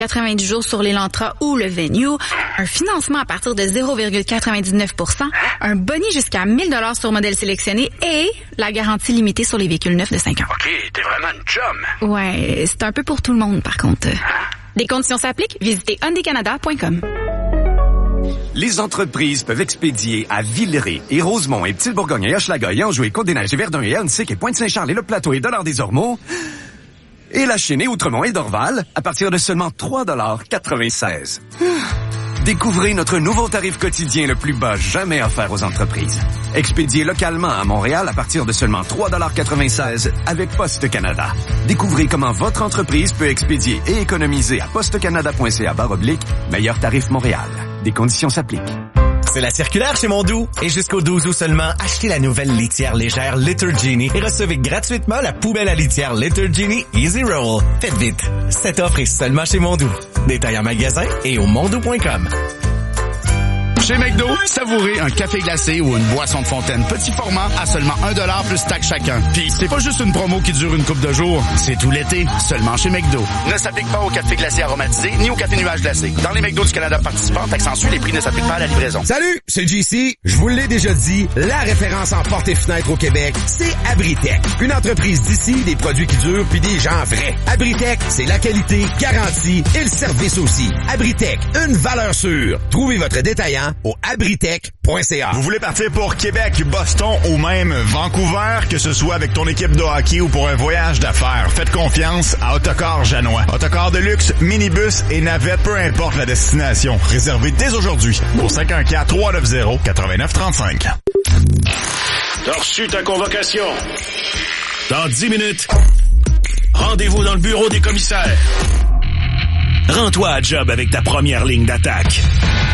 90 jours sur l'Elantra ou le Venue, un financement à partir de 0,99%, un boni jusqu'à 1 000 $ sur modèle sélectionné et la garantie limitée sur les véhicules neufs de 5 ans. OK, t'es vraiment une chum. Ouais, c'est un peu pour tout le monde par contre. Les conditions s'appliquent, visitez hyundaicanada.com. Les entreprises peuvent expédier à Villeray et Rosemont et Petite-Bourgogne et Hochelaga et Anjou et Côte-des-Neiges et Verdun et Huntsic et Pointe-Saint-Charles et Le Plateau et Dollard-des-Ormeaux et la Chênaie, Outremont et Dorval à partir de seulement 3,96 $. Découvrez notre nouveau tarif quotidien le plus bas jamais offert aux entreprises. Expédié localement à Montréal à partir de seulement 3,96 $ avec Poste Canada. Découvrez comment votre entreprise peut expédier et économiser à postecanada.ca/meilleur tarif Montréal. Des conditions s'appliquent. C'est la circulaire chez Mondou. Et jusqu'au 12 août seulement, achetez la nouvelle litière légère Litter Genie et recevez gratuitement la poubelle à litière Litter Genie Easy Roll. Faites vite. Cette offre est seulement chez Mondou. Détail en magasin et au mondou.com. Chez McDo, savourez un café glacé ou une boisson de fontaine petit format à seulement 1 $ plus taxe chacun. Puis c'est pas juste une promo qui dure une couple de jours, c'est tout l'été, seulement chez McDo. Ne s'applique pas au café glacé aromatisé ni au café nuage glacé. Dans les McDo du Canada participants, taxe les prix ne s'appliquent pas à la livraison. Salut, c'est JC. Je vous l'ai déjà dit, la référence en portes et fenêtres au Québec, c'est Abritech. Une entreprise d'ici, des produits qui durent puis des gens vrais. Abritech, c'est la qualité garantie et le service aussi. Abritech, une valeur sûre. Trouvez votre détaillant au abritech.ca. Vous voulez partir pour Québec, Boston ou même Vancouver, que ce soit avec ton équipe de hockey ou pour un voyage d'affaires, faites confiance à Autocar Janois. Autocar de luxe, minibus et navette, peu importe la destination. Réservez dès aujourd'hui au 514-390-8935. T'as reçu ta convocation. Dans 10 minutes, rendez-vous dans le bureau des commissaires. Rends-toi à job avec ta première ligne d'attaque.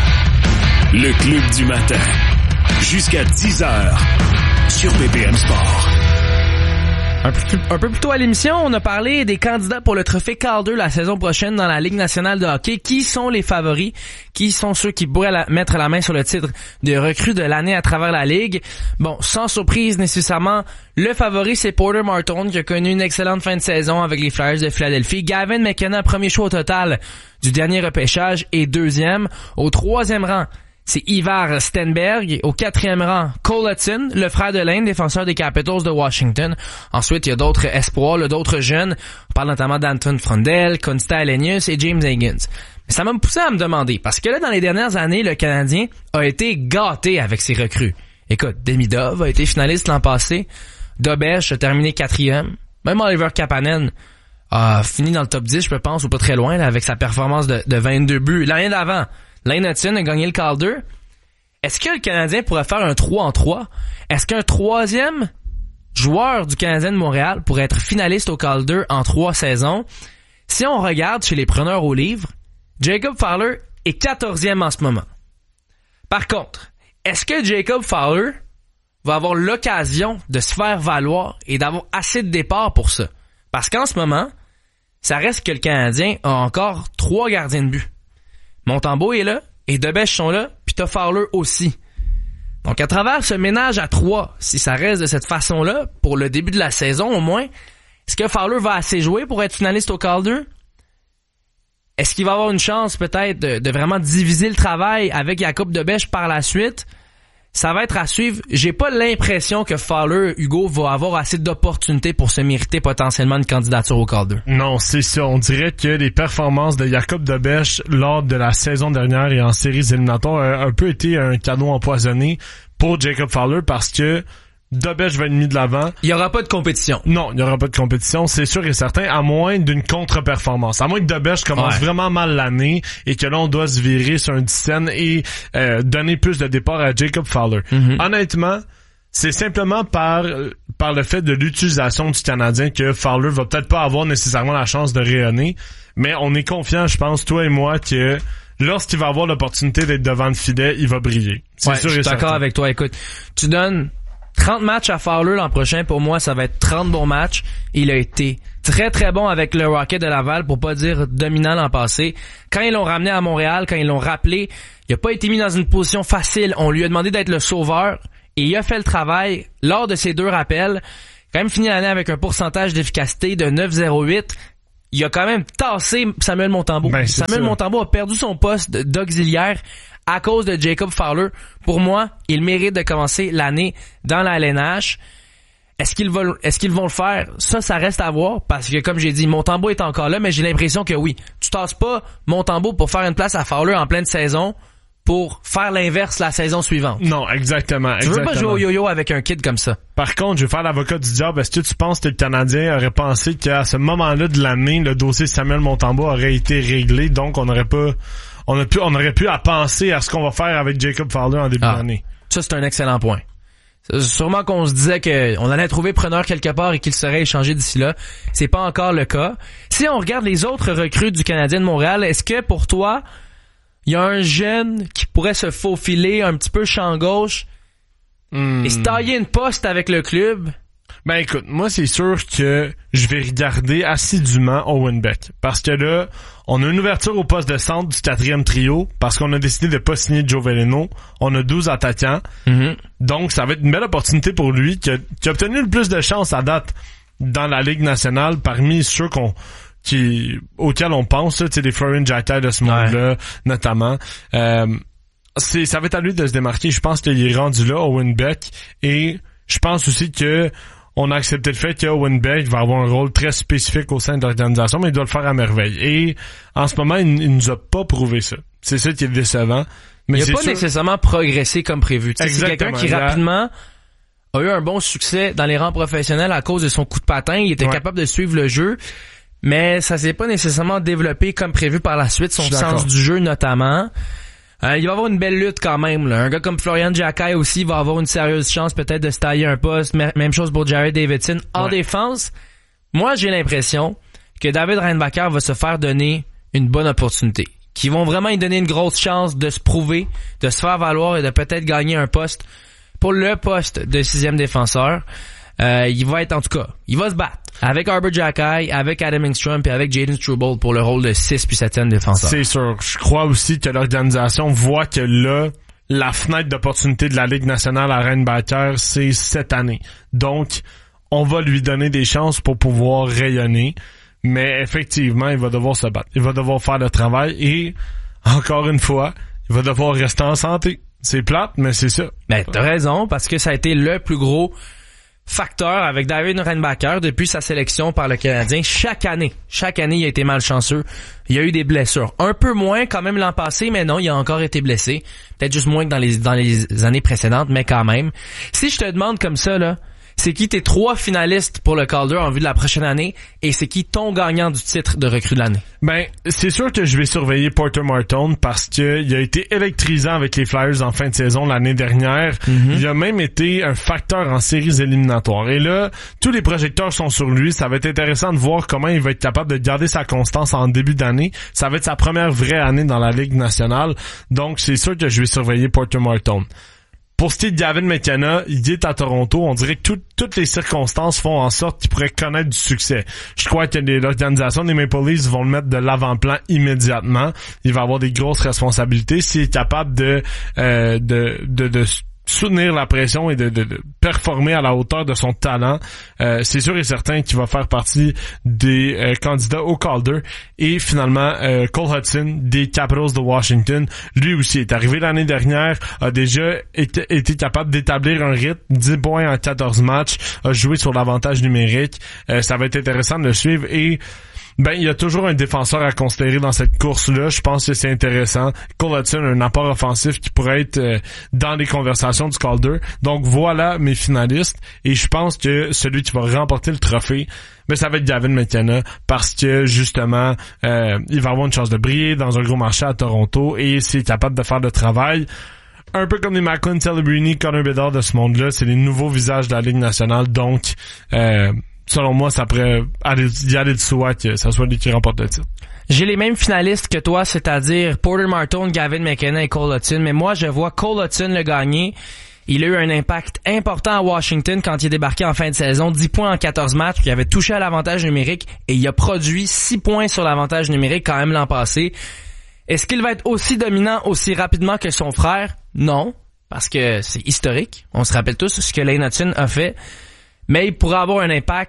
Le Club du matin. Jusqu'à 10h sur BPM Sport. Un peu plus tôt à l'émission, on a parlé des candidats pour le trophée Calder la saison prochaine dans la Ligue nationale de hockey. Qui sont les favoris? Qui sont ceux qui pourraient mettre la main sur le titre de recrue de l'année à travers la Ligue? Bon, sans surprise nécessairement, le favori c'est Porter Martone qui a connu une excellente fin de saison avec les Flyers de Philadelphie. Gavin McKenna, premier choix au total du dernier repêchage et deuxième. Au troisième rang, c'est Ivar Stenberg. Au quatrième rang, Cole Hudson, le frère de Lane, défenseur des Capitals de Washington. Ensuite, il y a d'autres espoirs, d'autres jeunes. On parle notamment d'Anton Frondel, Konsta Elenius et James Higgins. Mais ça m'a poussé à me demander, parce que là, dans les dernières années, le Canadien a été gâté avec ses recrues. Écoute, Demidov a été finaliste l'an passé. Dobeš a terminé quatrième. Même Oliver Kapanen a fini dans le top 10, je pense, ou pas très loin, là, avec sa performance de 22 buts. L'année d'avant, Lane Hudson a gagné le Calder. Est-ce que le Canadien pourrait faire un 3-en-3? Est-ce qu'un troisième joueur du Canadien de Montréal pourrait être finaliste au Calder en 3 saisons? Si on regarde chez les preneurs au livre, Jacob Fowler est 14e en ce moment. Par contre, est-ce que Jacob Fowler va avoir l'occasion de se faire valoir et d'avoir assez de départ pour ça? Parce qu'en ce moment, ça reste que le Canadien a encore 3 gardiens de but. Montembeault est là, et Dobeš sont là, puis t'as Fowler aussi. Donc à travers ce ménage à 3, si ça reste de cette façon-là, pour le début de la saison au moins, est-ce que Fowler va assez jouer pour être finaliste au Calder? Est-ce qu'il va avoir une chance peut-être de vraiment diviser le travail avec Jakub Dobeš par la suite? Ça va être à suivre. J'ai pas l'impression que Fowler, Hugo, va avoir assez d'opportunités pour se mériter potentiellement une candidature au Calder. Non, c'est ça. On dirait que les performances de Jakub Dobeš lors de la saison dernière et en séries éliminatoires ont un peu été un cadeau empoisonné pour Jacob Fowler parce que Dobeš va être mis de l'avant. Il y aura pas de compétition. Non, il y aura pas de compétition, c'est sûr et certain, à moins d'une contre-performance. À moins que Dobeš commence vraiment mal l'année et que là, on doit se virer sur un dizaine et donner plus de départ à Jacob Fowler. Mm-hmm. Honnêtement, c'est simplement par le fait de l'utilisation du Canadien que Fowler va peut-être pas avoir nécessairement la chance de rayonner, mais on est confiant, je pense, toi et moi, que lorsqu'il va avoir l'opportunité d'être devant le filet, il va briller. C'est sûr et certain. Je suis d'accord avec toi. Écoute, tu donnes 30 matchs à Fowler l'an prochain, pour moi, ça va être 30 bons matchs. Il a été très très bon avec le Rocket de Laval, pour pas dire dominant l'an passé. Quand ils l'ont ramené à Montréal, quand ils l'ont rappelé, il a pas été mis dans une position facile. On lui a demandé d'être le sauveur et il a fait le travail lors de ces 2 rappels. Quand même fini l'année avec un pourcentage d'efficacité de 9,08. il a quand même tassé Samuel Montembeault. Samuel Montembeault a perdu son poste d'auxiliaire à cause de Jacob Fowler. Pour moi, il mérite de commencer l'année dans la LNH. Est-ce qu'ils vont le faire? Ça reste à voir, parce que comme j'ai dit, Montembeault est encore là, mais j'ai l'impression que oui. Tu tasses pas Montembeault pour faire une place à Fowler en pleine saison pour faire l'inverse la saison suivante. Non, exactement. Tu veux pas jouer au yo-yo avec un kid comme ça. Par contre, je vais faire l'avocat du diable. Est-ce que tu penses que le Canadien aurait pensé qu'à ce moment-là de l'année, le dossier Samuel Montembeault aurait été réglé, donc on aurait pu à penser à ce qu'on va faire avec Jacob Fowler en début d'année? Ça, c'est un excellent point. Sûrement qu'on se disait qu'on allait trouver preneur quelque part et qu'il serait échangé d'ici là. C'est pas encore le cas. Si on regarde les autres recrues du Canadien de Montréal, est-ce que pour toi, il y a un jeune qui pourrait se faufiler un petit peu champ gauche et se tailler une poste avec le club? Ben écoute, moi c'est sûr que je vais regarder assidûment Owen Beck. Parce que là, on a une ouverture au poste de centre du 4e trio parce qu'on a décidé de pas signer Joe Veleno. On a 12 attaquants. Donc ça va être une belle opportunité pour lui qui a obtenu le plus de chances à date dans la Ligue nationale parmi ceux auxquels on pense, tu sais, les Florian Giattard de ce monde-là, notamment. Ça va être à lui de se démarquer. Je pense qu'il est rendu là, Owen Beck. Et je pense aussi que on a accepté le fait qu'Owen Beck va avoir un rôle très spécifique au sein de l'organisation, mais il doit le faire à merveille. Et en ce moment, il nous a pas prouvé ça. C'est ça qui est décevant. Mais il a pas nécessairement progressé comme prévu. C'est quelqu'un qui rapidement a eu un bon succès dans les rangs professionnels à cause de son coup de patin. Il était capable de suivre le jeu, mais ça s'est pas nécessairement développé comme prévu par la suite, son sens du jeu notamment. Il va avoir une belle lutte quand même, là. Un gars comme Florian Giattard aussi va avoir une sérieuse chance peut-être de se tailler un poste. Même chose pour Jared Davidson. En défense, moi j'ai l'impression que David Reinbacher va se faire donner une bonne opportunité. Qu'ils vont vraiment lui donner une grosse chance de se prouver, de se faire valoir et de peut-être gagner un poste pour le poste de 6e défenseur. Il va se battre avec Arbor Xhekaj, avec Adam Engstrom et avec Jaden Struble pour le rôle de 6 puis 7e défenseur. C'est sûr. Je crois aussi que l'organisation voit que là, la fenêtre d'opportunité de la Ligue nationale à Reinbacher, c'est cette année. Donc, on va lui donner des chances pour pouvoir rayonner. Mais effectivement, il va devoir se battre. Il va devoir faire le travail et, encore une fois, il va devoir rester en santé. C'est plate, mais c'est ça. Ben, t'as raison, parce que ça a été le plus gros facteur avec David Reinbacher depuis sa sélection par le Canadien. Chaque année, il a été malchanceux. Il y a eu des blessures. Un peu moins quand même l'an passé, mais non, il a encore été blessé. Peut-être juste moins que dans les années précédentes, mais quand même. Si je te demande comme ça, là, c'est qui tes 3 finalistes pour le Calder en vue de la prochaine année et c'est qui ton gagnant du titre de recrue de l'année? Ben, c'est sûr que je vais surveiller Porter Martone parce que il a été électrisant avec les Flyers en fin de saison l'année dernière. Il a même été un facteur en séries éliminatoires. Et là, tous les projecteurs sont sur lui. Ça va être intéressant de voir comment il va être capable de garder sa constance en début d'année. Ça va être sa première vraie année dans la Ligue nationale. Donc, c'est sûr que je vais surveiller Porter Martone. Pour ce qui est de Gavin McKenna, il est à Toronto. On dirait que toutes les circonstances font en sorte qu'il pourrait connaître du succès. Je crois que l'organisation des Maple Leafs vont le mettre de l'avant-plan immédiatement. Il va avoir des grosses responsabilités. S'il est capable de soutenir la pression et de performer à la hauteur de son talent, c'est sûr et certain qu'il va faire partie des candidats au Calder. Et finalement, Cole Hudson des Capitals de Washington, lui aussi est arrivé l'année dernière, a déjà été capable d'établir un rythme, 10 points en 14 matchs, a joué sur l'avantage numérique. Ça va être intéressant de le suivre et ben, il y a toujours un défenseur à considérer dans cette course-là. Je pense que c'est intéressant. Cole Hudson a un apport offensif qui pourrait être dans les conversations du Calder. Donc voilà mes finalistes. Et je pense que celui qui va remporter le trophée, mais ça va être Gavin McKenna parce que justement, il va avoir une chance de briller dans un gros marché à Toronto et s'il est capable de faire le travail. Un peu comme les Macklin Celebrini, Connor Bedard de ce monde-là, c'est les nouveaux visages de la Ligue nationale. Donc, selon moi, ça pourrait y aller de soi que ça soit lui qui remporte le titre. J'ai les mêmes finalistes que toi, c'est-à-dire Porter Martone, Gavin McKenna et Cole Hudson, mais moi, je vois Cole Hudson le gagner. Il a eu un impact important à Washington quand il est débarqué en fin de saison. 10 points en 14 matchs, il avait touché à l'avantage numérique et il a produit 6 points sur l'avantage numérique quand même l'an passé. Est-ce qu'il va être aussi dominant aussi rapidement que son frère? Non, parce que c'est historique. On se rappelle tous ce que Lane Hudson a fait. Mais il pourrait avoir un impact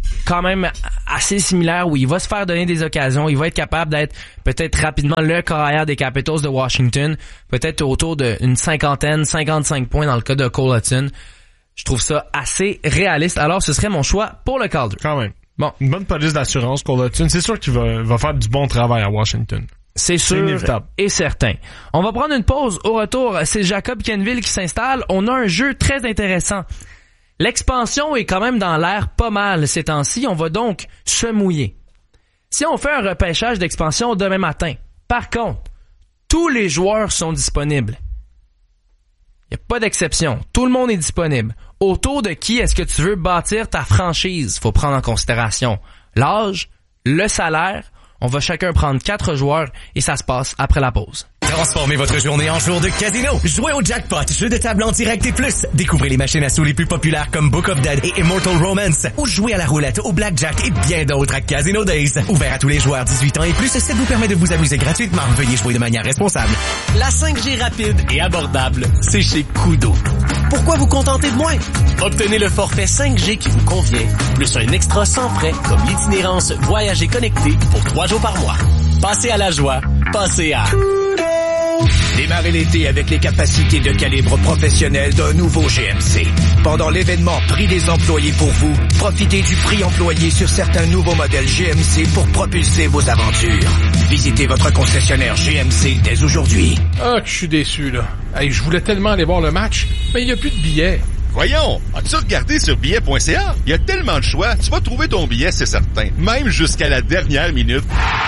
quand même assez similaire où il va se faire donner des occasions, il va être capable d'être peut-être rapidement le carrière des Capitals de Washington, peut-être autour d'une 55 points dans le cas de Cole Hutton. Je trouve ça assez réaliste. Alors, ce serait mon choix pour le Calder. Quand même. Bon. Une bonne police d'assurance, Cole Hutton. C'est sûr qu'il va faire du bon travail à Washington. C'est sûr et certain. On va prendre une pause. Au retour, c'est Jacob Kenville qui s'installe. On a un jeu très intéressant. L'expansion est quand même dans l'air pas mal ces temps-ci. On va donc se mouiller. Si on fait un repêchage d'expansion demain matin, par contre, tous les joueurs sont disponibles. Il n'y a pas d'exception. Tout le monde est disponible. Autour de qui est-ce que tu veux bâtir ta franchise? Faut prendre en considération l'âge, le salaire. On va chacun prendre 4 joueurs et ça se passe après la pause. Transformez votre journée en jour de casino. Jouez au jackpot, jeu de table en direct et plus. Découvrez les machines à sous les plus populaires comme Book of Dead et Immortal Romance. Ou jouez à la roulette, au blackjack et bien d'autres à Casino Days. Ouvert à tous les joueurs 18 ans et plus, ça vous permet de vous amuser gratuitement. Veuillez jouer de manière responsable. La 5G rapide et abordable, c'est chez Koodo. Pourquoi vous contenter de moins? Obtenez le forfait 5G qui vous convient, plus un extra sans frais comme l'itinérance Voyager connecté pour 3 jours par mois. Passez à la joie, passez à... Démarrez l'été avec les capacités de calibre professionnel d'un nouveau GMC. Pendant l'événement Prix des employés pour vous, profitez du prix employé sur certains nouveaux modèles GMC pour propulser vos aventures. Visitez votre concessionnaire GMC dès aujourd'hui. Ah, que je suis déçu, là. Hey, je voulais tellement aller voir le match, mais il n'y a plus de billets. Voyons, as-tu regardé sur billet.ca? Il y a tellement de choix, tu vas trouver ton billet, c'est certain. Même jusqu'à la dernière minute.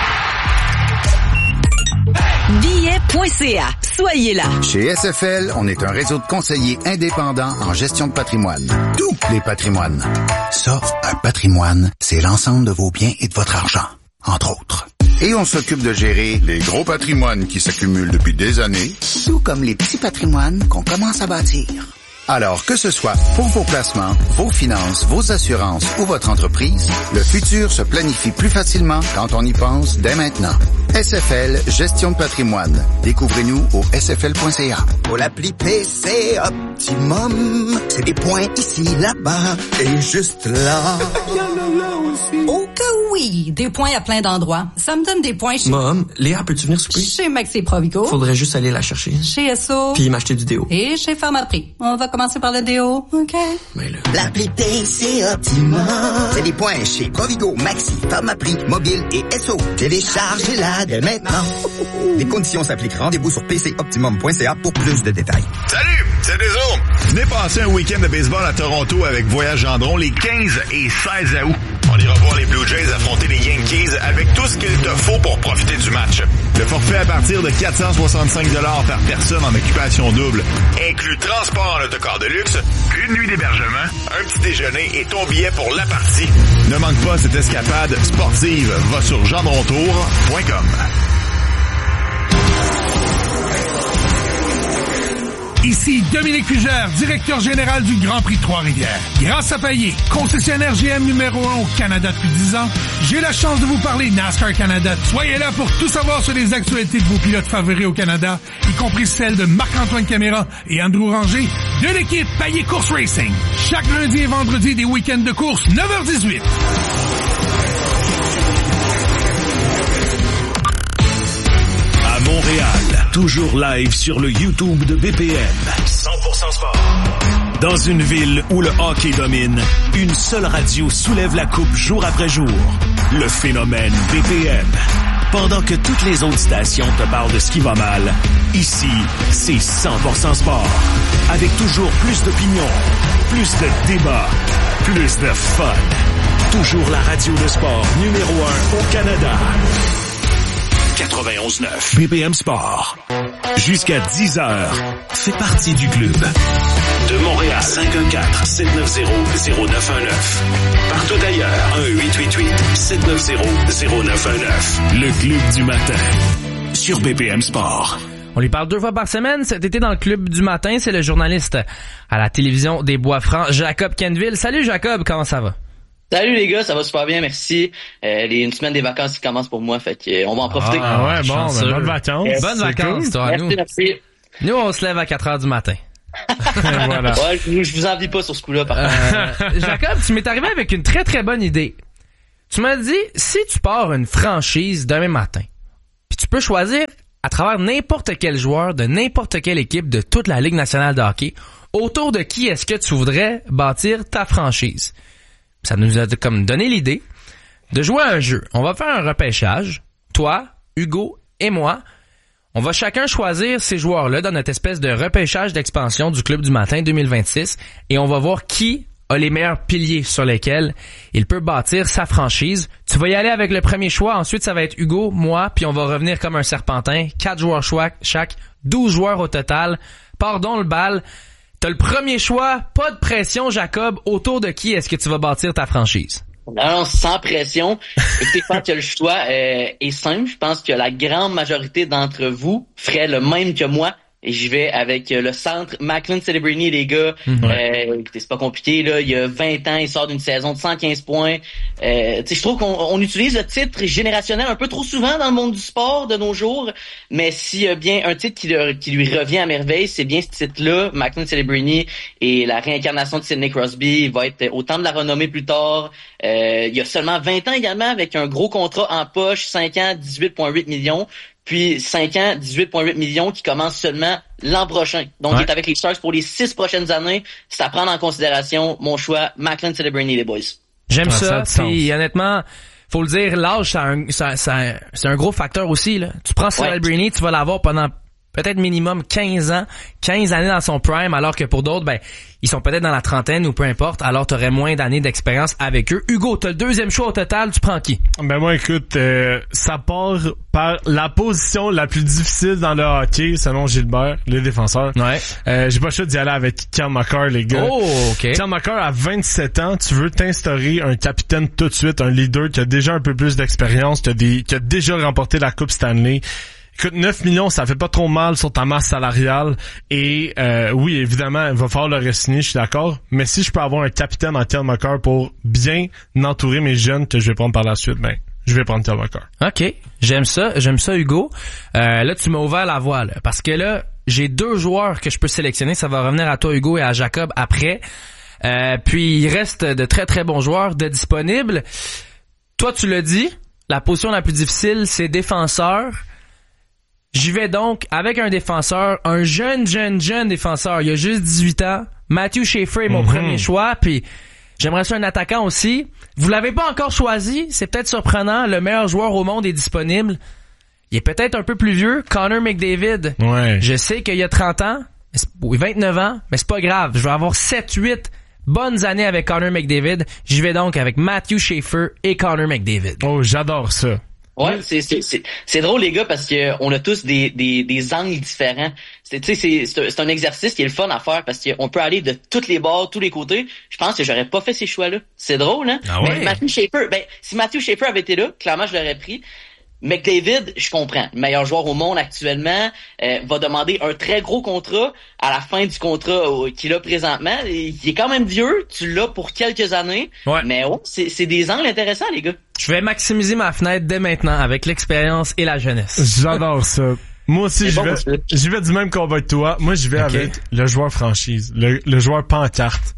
Billet.ca. Soyez là. Chez SFL, on est un réseau de conseillers indépendants en gestion de patrimoine. Tous les patrimoines. Ça, un patrimoine, c'est l'ensemble de vos biens et de votre argent, entre autres. Et on s'occupe de gérer les gros patrimoines qui s'accumulent depuis des années, tout comme les petits patrimoines qu'on commence à bâtir. Alors, que ce soit pour vos placements, vos finances, vos assurances ou votre entreprise, le futur se planifie plus facilement quand on y pense dès maintenant. SFL, gestion de patrimoine. Découvrez-nous au sfl.ca. Pour l'appli PC Optimum, c'est des points ici, là-bas et juste là. Oh que oui! Des points à plein d'endroits. Ça me donne des points chez... Mom, Léa, peux-tu venir souper? Chez Maxi Provigo. Faudrait juste aller la chercher. Chez Esso. Puis m'acheter du déo. Et chez Pharmaprix. On va commencer par le déo, OK? Mais là... L'appli PC Optimum, c'est des points chez Provigo, Maxi, Pharmaprix, Mobile et Esso. Téléchargez-la dès maintenant. Les conditions s'appliquent. Rendez-vous sur pcoptimum.ca pour plus de détails. Salut, c'est Deso. Venez passer un week-end de baseball à Toronto avec Voyage Gendron les 15 et 16 août. On ira voir les Blue Jays affronter les Yankees avec tout ce qu'il te faut pour profiter du match. Le forfait à partir de 465 $ par personne en occupation double inclut transport en autocar de luxe, une nuit d'hébergement, un petit déjeuner et ton billet pour la partie. Ne manque pas cette escapade sportive. Va sur gendrontour.com. Ici Dominique Fugère, directeur général du Grand Prix de Trois-Rivières. Grâce à Payet, concessionnaire GM numéro 1 au Canada depuis 10 ans, j'ai la chance de vous parler NASCAR Canada. Soyez là pour tout savoir sur les actualités de vos pilotes favoris au Canada, y compris celles de Marc-Antoine Caméra et Andrew Ranger de l'équipe Payet Course Racing. Chaque lundi et vendredi des week-ends de course, 9h18. À Montréal, toujours live sur le YouTube de BPM. 100% sport. Dans une ville où le hockey domine, une seule radio soulève la coupe jour après jour. Le phénomène BPM. Pendant que toutes les autres stations te parlent de ce qui va mal, ici, c'est 100% sport. Avec toujours plus d'opinions, plus de débats, plus de fun. Toujours la radio de sport numéro 1 au Canada. 91.9 BPM Sport. Jusqu'à 10h, fais partie du club. De Montréal, 514-790-0919. Partout ailleurs, 1-888-790-0919. Le club du matin. Sur BPM Sport. On lui parle 2 fois par semaine. Cet été dans le club du matin, c'est le journaliste à la télévision des Bois-Francs, Jacob Kenville. Salut Jacob, comment ça va? Salut les gars, ça va super bien, merci. Une semaine des vacances qui commence pour moi, fait que on va en profiter. Ah ouais, bon, bonnes vacances. Bonnes vacances, toi, merci, nous. Merci. Nous, on se lève à 4h du matin. Voilà. Ouais, je vous envie pas sur ce coup-là, par contre. Jacob, tu m'es arrivé avec une très très bonne idée. Tu m'as dit, si tu pars une franchise demain matin, puis tu peux choisir à travers n'importe quel joueur de n'importe quelle équipe de toute la Ligue nationale de hockey, autour de qui est-ce que tu voudrais bâtir ta franchise? Ça nous a comme donné l'idée de jouer à un jeu. On va faire un repêchage. Toi, Hugo et moi, on va chacun choisir ces joueurs-là dans notre espèce de repêchage d'expansion du Club du Matin 2026 et on va voir qui a les meilleurs piliers sur lesquels il peut bâtir sa franchise. Tu vas y aller avec le premier choix, ensuite ça va être Hugo, moi, puis on va revenir comme un serpentin. 4 joueurs chaque, 12 joueurs au total. Pardon le bal. T'as le premier choix, pas de pression, Jacob. Autour de qui est-ce que tu vas bâtir ta franchise? Non, sans pression. Écoutez, je pense que le choix est simple. Je pense que la grande majorité d'entre vous ferait le même que moi. Et j'y vais avec le centre Macklin Celebrini, les gars. Écoutez, c'est pas compliqué, là. Il y a 20 ans, il sort d'une saison de 115 points. Je trouve qu'on utilise le titre générationnel un peu trop souvent dans le monde du sport de nos jours. Mais s'il y a bien un titre qui lui revient à merveille, c'est bien ce titre-là, Macklin Celebrini, et la réincarnation de Sidney Crosby. Il va être au temps de la renommée plus tard. Il y a seulement 20 ans également, avec un gros contrat en poche, 5 ans, 18,8 millions. Puis 5 ans, 18,8 millions qui commence seulement l'an prochain. Donc, il est avec les Sharks pour les 6 prochaines années. C'est à prendre en considération. Mon choix, Macklin Celebrini, les boys. J'aime ça. Puis honnêtement, faut le dire, l'âge, c'est un gros facteur aussi, là. Tu prends Celebrini, tu vas l'avoir pendant peut-être minimum 15 ans, 15 années dans son prime, alors que pour d'autres, ils sont peut-être dans la trentaine ou peu importe, alors t'aurais moins d'années d'expérience avec eux. Hugo, t'as le deuxième choix au total, tu prends qui? Ben moi, écoute, ça part par la position la plus difficile dans le hockey, selon Gilbert, les défenseurs. Ouais. J'ai pas le choix d'y aller avec Cale Makar, les gars. Oh, ok. Cale Makar, à 27 ans, tu veux t'instaurer un capitaine tout de suite, un leader qui a déjà un peu plus d'expérience, qui a déjà remporté la Coupe Stanley. Écoute, 9 millions, ça fait pas trop mal sur ta masse salariale. Et oui, évidemment, il va falloir le re-signer, je suis d'accord. Mais si je peux avoir un capitaine en Cale Makar pour bien entourer mes jeunes que je vais prendre par la suite, je vais prendre Cale Makar. OK. J'aime ça, Hugo. Là, tu m'as ouvert la voie, là, parce que là, j'ai 2 joueurs que je peux sélectionner. Ça va revenir à toi, Hugo, et à Jacob après. Puis, il reste de très, très bons joueurs de disponibles. Toi, tu l'as dit, la position la plus difficile, c'est défenseur. J'y vais donc avec un défenseur, un jeune défenseur. Il a juste 18 ans. Matthew Schaefer est mon premier choix. Puis j'aimerais ça un attaquant aussi. Vous l'avez pas encore choisi. C'est peut-être surprenant. Le meilleur joueur au monde est disponible. Il est peut-être un peu plus vieux. Connor McDavid. Ouais. Je sais qu'il y a 30 ans. Oui, 29 ans. Mais c'est pas grave. Je vais avoir 7-8 bonnes années avec Connor McDavid. J'y vais donc avec Matthew Schaefer et Connor McDavid. Oh, j'adore ça. Ouais, c'est drôle, les gars, parce que on a tous des angles différents. C'est un exercice qui est le fun à faire parce qu'on peut aller de toutes les bords, tous les côtés. Je pense que j'aurais pas fait ces choix-là. C'est drôle, hein? Ah ouais? Mais Matthew Schaefer, si Matthew Schaefer avait été là, clairement, je l'aurais pris. McDavid, je comprends. Le meilleur joueur au monde actuellement, va demander un très gros contrat à la fin du contrat qu'il a présentement. Il est quand même vieux, tu l'as pour quelques années. Ouais. Mais c'est des angles intéressants, les gars. Je vais maximiser ma fenêtre dès maintenant avec l'expérience et la jeunesse. J'adore ça. Moi aussi, j'y vais du même combat que toi. Moi, j'y vais avec le joueur franchise, le joueur pancarte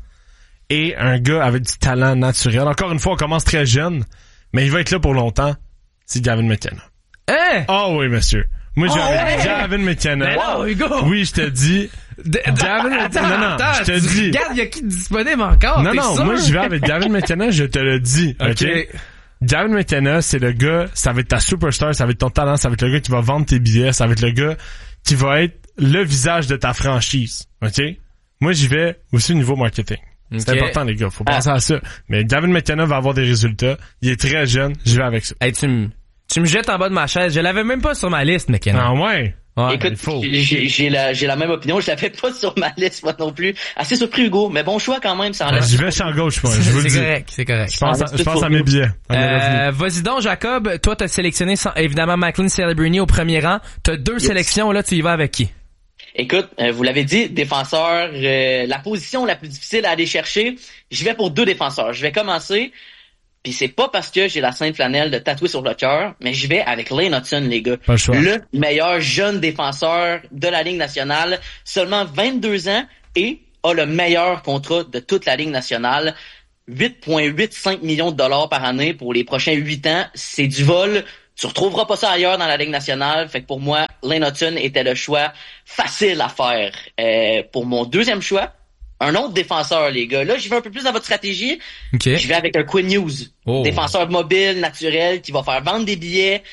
et un gars avec du talent naturel. Encore une fois, on commence très jeune, mais il va être là pour longtemps. C'est Gavin McKenna. Hein? Oh oui, monsieur. Moi, j'ai avec Gavin McKenna. Mais non, Hugo. Oui, je te dis. Gavin McKenna. Non, je te dis. Regarde, il y a qui disponible encore? Non, sûr? moi, je vais avec Gavin McKenna, je te le dis. OK? Gavin McKenna, c'est le gars, ça va être ta superstar, ça va être ton talent, ça va être le gars qui va vendre tes billets, ça va être le gars qui va être le visage de ta franchise. OK? Moi, j'y vais aussi au niveau marketing. C'est important, les gars. Faut penser à ça. Mais Gavin McKenna va avoir des résultats. Il est très jeune. J'y vais avec ça. Hey, tu me jettes en bas de ma chaise. Je l'avais même pas sur ma liste, McKenna. Ah ouais? Ouais, écoute, j'ai la même opinion. Je l'avais pas sur ma liste, moi non plus. Assez surpris, Hugo. Mais bon choix quand même. J'y vais champ gauche, moi. Je vous le dis. C'est correct. Je pense à mes billets. Vas-y donc, Jacob. Toi, t'as sélectionné évidemment Macklin Celebrini au premier rang. T'as 2 sélections, là. Tu y vas avec qui? Écoute, vous l'avez dit, défenseur, la position la plus difficile à aller chercher, je vais pour 2 défenseurs. Je vais commencer, puis c'est pas parce que j'ai la sainte flanelle de tatouer sur le cœur, mais je vais avec Lane Hutson, les gars. Pas le choix. Le meilleur jeune défenseur de la Ligue nationale, seulement 22 ans, et a le meilleur contrat de toute la Ligue nationale. 8,85 millions de dollars par année pour les prochains 8 ans. C'est du vol. Tu retrouveras pas ça ailleurs dans la Ligue nationale. Fait que pour moi, Lane Hutson était le choix facile à faire. Pour mon deuxième choix, un autre défenseur, les gars. Là, j'y vais un peu plus dans votre stratégie. Okay. Je vais avec un Quinn Hughes. Défenseur mobile, naturel, qui va faire vendre des billets,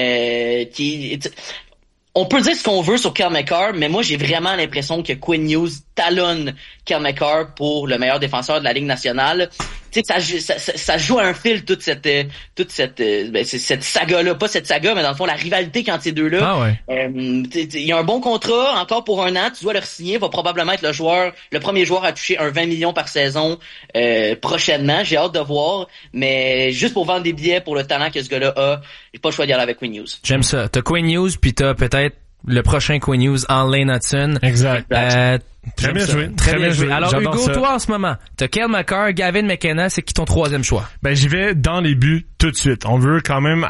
on peut dire ce qu'on veut sur Cale Makar, mais moi, j'ai vraiment l'impression que Quinn Hughes talonne Cale Makar pour le meilleur défenseur de la Ligue nationale. Tu sais, ça joue à un fil toute cette saga-là. Pas cette saga, mais dans le fond, la rivalité entre ces deux-là. Ah ouais. Il y a un bon contrat, encore pour 1 an, tu dois le signer, va probablement être le premier joueur à toucher un 20 millions par saison prochainement. J'ai hâte de voir, mais juste pour vendre des billets pour le talent que ce gars-là a, j'ai pas le choix d'y aller avec Quinn Hughes. J'aime ça. T'as Quinn Hughes, puis t'as peut-être le prochain Quinn Hughes en Lane Hutson. Exact. Très bien joué. Très bien joué. Alors, j'adore Hugo, ça. toi, en ce moment, t'as Cale Makar, Gavin McKenna, c'est qui ton troisième choix? Ben, j'y vais dans les buts tout de suite. On veut quand même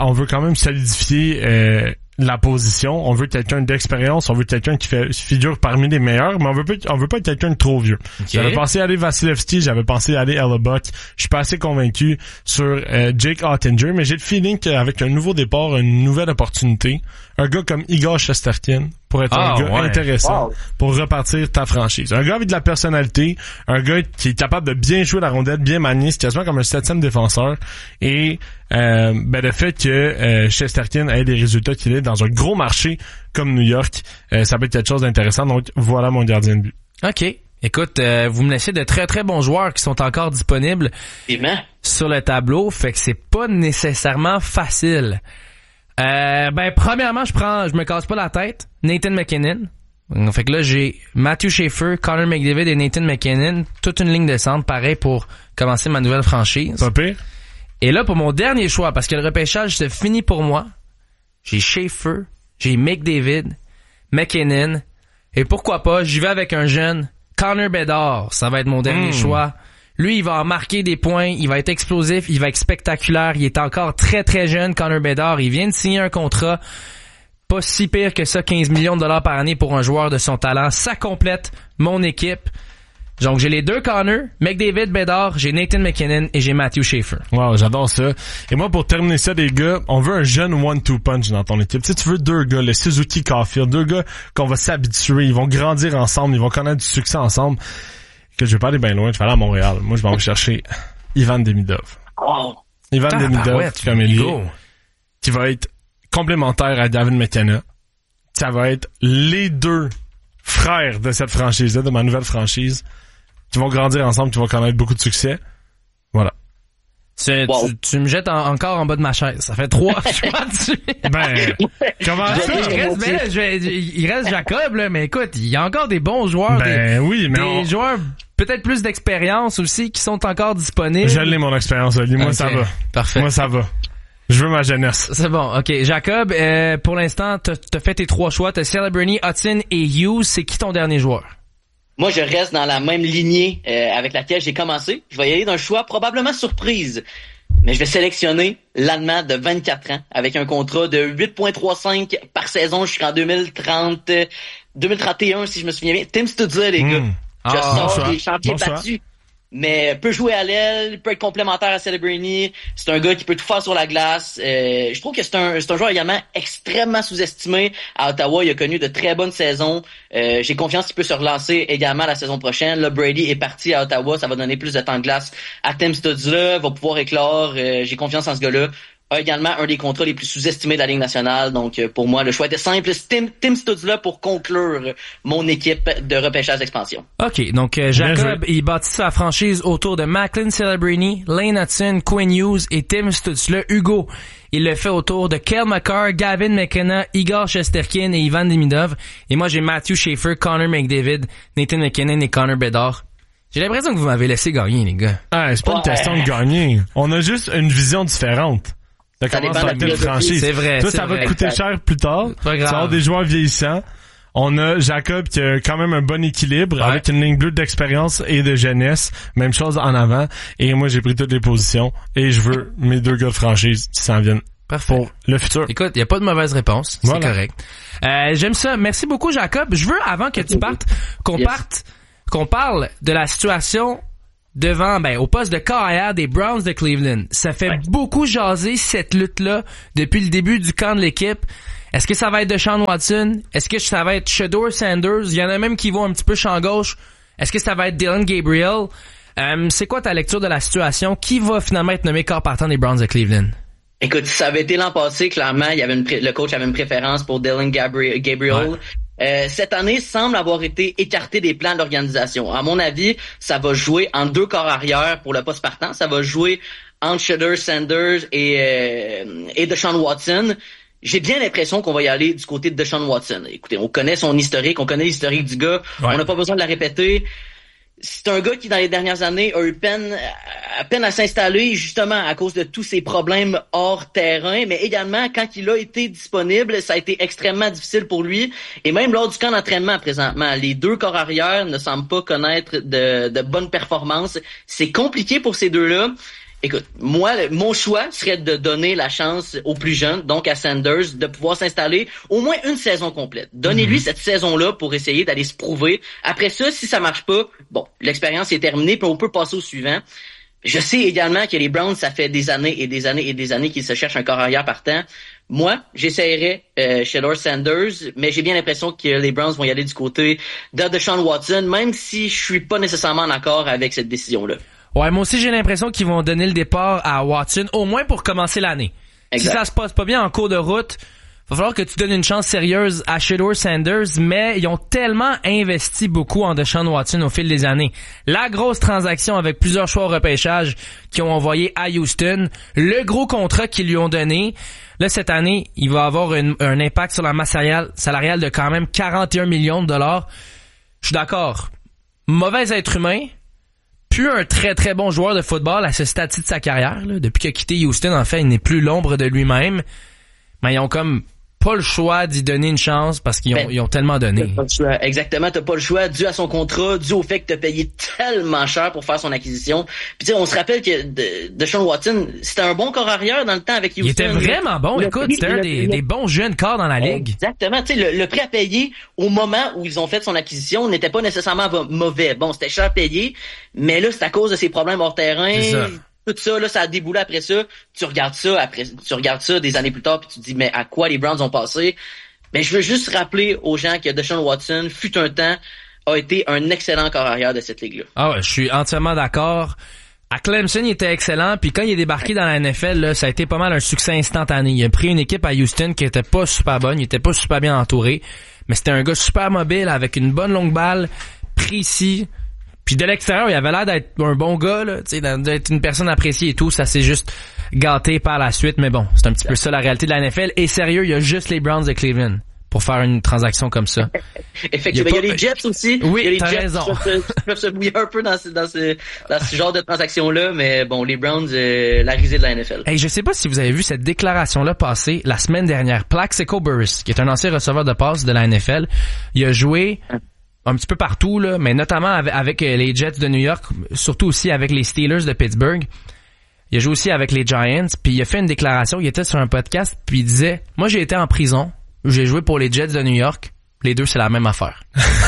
solidifier, la position. On veut quelqu'un d'expérience. On veut quelqu'un qui figure parmi les meilleurs, mais on veut pas quelqu'un de trop vieux. Okay. J'avais pensé aller Vasilevski, j'avais pensé aller Hellebuck. Je suis pas assez convaincu sur Jake Oettinger, mais j'ai le feeling qu'avec un nouveau départ, une nouvelle opportunité, un gars comme Igor Shesterkin pourrait être un gars intéressant pour repartir ta franchise. Un gars avec de la personnalité, un gars qui est capable de bien jouer la rondelle, bien manier, c'est quasiment comme un 7e défenseur. Et le fait que Shesterkin ait des résultats qu'il est dans un gros marché comme New York, ça peut être quelque chose d'intéressant. Donc voilà mon gardien de but. OK. Écoute, vous me laissez de très très bons joueurs qui sont encore disponibles sur le tableau, fait que c'est pas nécessairement facile. Premièrement, je me casse pas la tête. Nathan McKinnon. Fait que là, j'ai Matthew Schaefer, Connor McDavid et Nathan McKinnon. Toute une ligne de centre, pareil pour commencer ma nouvelle franchise. Pas pire. Et là, pour mon dernier choix, parce que le repêchage, c'est fini pour moi, j'ai Schaefer, j'ai McDavid, McKinnon, et pourquoi pas, j'y vais avec un jeune, Connor Bedard. Ça va être mon dernier choix. Lui, il va en marquer des points, il va être explosif, il va être spectaculaire. Il est encore très très jeune, Connor Bedard. Il vient de signer un contrat pas si pire que ça, 15 millions de dollars par année pour un joueur de son talent. Ça complète mon équipe. Donc, j'ai les deux Connor, McDavid, Bedard, j'ai Nathan McKinnon et j'ai Matthew Schaefer. Wow, j'adore ça. Et moi, pour terminer ça, les gars, on veut un jeune 1-2 punch dans ton équipe. Tu sais, tu veux deux gars, le Suzuki Caulfield, deux gars qu'on va s'habituer, ils vont grandir ensemble, ils vont connaître du succès ensemble. Que je vais pas aller bien loin, je vais aller à Montréal. Moi, je vais aller chercher Ivan Demidov. Oh. Ivan Demidov, comme ailier, qui va être complémentaire à Gavin McKenna. Ça va être les deux frères de cette franchise-là, de ma nouvelle franchise, qui vont grandir ensemble, qui vont connaître beaucoup de succès. Voilà. Tu me jettes encore en bas de ma chaise. Ça fait 3 choix dessus. Comment ça? Il reste Jacob, là, mais écoute, il y a encore des bons joueurs. Des joueurs peut-être plus d'expérience aussi qui sont encore disponibles. Je l'ai, mon expérience, Ali. Moi, ça va. Parfait. Moi, ça va. Je veux ma jeunesse. C'est bon, ok. Jacob, pour l'instant, t'as fait tes 3 choix. T'as Celebrini, Hutson et Hughes. C'est qui ton dernier joueur? Moi, je reste dans la même lignée avec laquelle j'ai commencé. Je vais y aller d'un choix probablement surprise, mais je vais sélectionner l'Allemand de 24 ans avec un contrat de 8,35 par saison jusqu'en 2031, si je me souviens bien. Tim Stutzla, les gars. Je sors des chantiers battus. Mais peut jouer à l'aile, peut être complémentaire à Celebrini. C'est un gars qui peut tout faire sur la glace. Je trouve que c'est un joueur également extrêmement sous-estimé. À Ottawa, il a connu de très bonnes saisons. J'ai confiance qu'il peut se relancer également la saison prochaine. Là, Brady est parti à Ottawa. Ça va donner plus de temps de glace à Tim Stutzla. Va pouvoir éclore. J'ai confiance en ce gars-là. A également un des contrats les plus sous-estimés de la Ligue nationale. Donc, pour moi, le choix était simple. Tim Stutzla pour conclure mon équipe de repêchage d'expansion. OK. Donc, Jacob, il bâtit sa franchise autour de Macklin Celebrini, Lane Hutson, Quinn Hughes et Tim Stutzla. Hugo, il le fait autour de Cale Makar, Gavin McKenna, Igor Shesterkin et Ivan Demidov. Et moi, j'ai Matthew Schaefer, Connor McDavid, Nathan McKinnon et Connor Bedard. J'ai l'impression que vous m'avez laissé gagner, les gars. Ah, c'est pas une question de gagner. On a juste une vision différente. Ça commence à être une franchise. C'est vrai. Toi, ça va te coûter cher plus tard. Tu vas avoir des joueurs vieillissants. On a Jacob qui a quand même un bon équilibre avec une ligne bleue d'expérience et de jeunesse. Même chose en avant. Et moi, j'ai pris toutes les positions et je veux mes 2 gars de franchise qui s'en viennent. Parfait. Pour le futur. Écoute, il n'y a pas de mauvaise réponse. Voilà. C'est correct. J'aime ça. Merci beaucoup, Jacob. Je veux, avant que tu partes, qu'on parte qu'on parle de la situation devant, au poste de carrière des Browns de Cleveland. Ça fait beaucoup jaser cette lutte-là depuis le début du camp de l'équipe. Est-ce que ça va être Deshaun Watson? Est-ce que ça va être Shedeur Sanders? Il y en a même qui vont un petit peu champ gauche. Est-ce que ça va être Dylan Gabriel? C'est quoi ta lecture de la situation? Qui va finalement être nommé corps partant des Browns de Cleveland? Écoute, ça avait été l'an passé, clairement, le coach avait une préférence pour Dylan Gabriel. Ouais. Cette année semble avoir été écarté des plans d'organisation. À mon avis, ça va jouer en 2 corps arrière pour le poste partant. Ça va jouer entre Shedeur Sanders et Deshaun Watson. J'ai bien l'impression qu'on va y aller du côté de Deshaun Watson. Écoutez, on connaît son historique, on connaît l'historique du gars. Ouais. On n'a pas besoin de la répéter. C'est un gars qui, dans les dernières années, a eu peine à s'installer, justement, à cause de tous ses problèmes hors terrain, mais également, quand il a été disponible, ça a été extrêmement difficile pour lui. Et même lors du camp d'entraînement, présentement, les 2 corps arrière ne semblent pas connaître de bonnes performances. C'est compliqué pour ces deux-là. Écoute, moi, mon choix serait de donner la chance aux plus jeunes, donc à Sanders, de pouvoir s'installer au moins une saison complète. Donnez-lui cette saison-là pour essayer d'aller se prouver. Après ça, si ça marche pas, l'expérience est terminée, puis on peut passer au suivant. Je sais également que les Browns, ça fait des années et des années et des années qu'ils se cherchent un corps arrière partant. Moi, j'essayerais Shedeur Sanders, mais j'ai bien l'impression que les Browns vont y aller du côté de Deshaun Watson, même si je suis pas nécessairement en accord avec cette décision-là. Ouais, moi aussi j'ai l'impression qu'ils vont donner le départ à Watson, au moins pour commencer l'année. Exact. Si ça se passe pas bien en cours de route, va falloir que tu donnes une chance sérieuse à Shedeur Sanders, mais ils ont tellement investi beaucoup en Deshaun Watson au fil des années. La grosse transaction avec plusieurs choix au repêchage qu'ils ont envoyé à Houston, le gros contrat qu'ils lui ont donné. Là, cette année, il va avoir un impact sur la masse salariale de quand même 41 millions de dollars. Je suis d'accord. Mauvais être humain. Plus un très très bon joueur de football à ce stade-ci de sa carrière. Là. Depuis qu'il a quitté Houston, en fait, il n'est plus l'ombre de lui-même. Mais ils ont comme pas le choix d'y donner une chance parce qu'ils ont tellement donné. T'as pas le choix. Exactement, t'as pas le choix dû à son contrat, dû au fait que t'as payé tellement cher pour faire son acquisition. Puis tu sais, on se rappelle que Deshaun Watson, c'était un bon corps arrière dans le temps avec Houston. Il était vraiment bon. Écoute, c'était un des bons jeunes corps dans la ligue. Exactement. Tu sais, le prix à payer au moment où ils ont fait son acquisition n'était pas nécessairement mauvais. Bon, c'était cher payé, mais là, c'est à cause de ses problèmes hors terrain. C'est ça. Tout ça, là, ça a déboulé après ça. Tu regardes ça des années plus tard, puis tu te dis, mais à quoi les Browns ont passé? Mais je veux juste rappeler aux gens que Deshaun Watson, fut un temps, a été un excellent corps arrière de cette ligue-là. Ah ouais, je suis entièrement d'accord. À Clemson, il était excellent, puis quand il est débarqué dans la NFL, là, ça a été pas mal un succès instantané. Il a pris une équipe à Houston qui était pas super bonne, il était pas super bien entouré, mais c'était un gars super mobile, avec une bonne longue balle, précis. Puis de l'extérieur, il avait l'air d'être un bon gars, là, tu sais, d'être une personne appréciée et tout. Ça s'est juste gâté par la suite, mais bon, c'est un petit peu ça la réalité de la NFL. Et sérieux, il y a juste les Browns de Cleveland pour faire une transaction comme ça. Effectivement, il y a les Jets aussi. Oui, il y a les t'as Jets raison. qui peuvent se mouiller un peu dans ce genre de transaction-là, mais bon, les Browns, la risée de la NFL. Hey, je sais pas si vous avez vu cette déclaration-là passer la semaine dernière. Plaxico Burress, qui est un ancien receveur de passe de la NFL, il a joué un petit peu partout, là, mais notamment avec les Jets de New York, surtout aussi avec les Steelers de Pittsburgh. Il a joué aussi avec les Giants, puis il a fait une déclaration, il était sur un podcast, puis il disait « Moi, j'ai été en prison, j'ai joué pour les Jets de New York, les deux, c'est la même affaire. »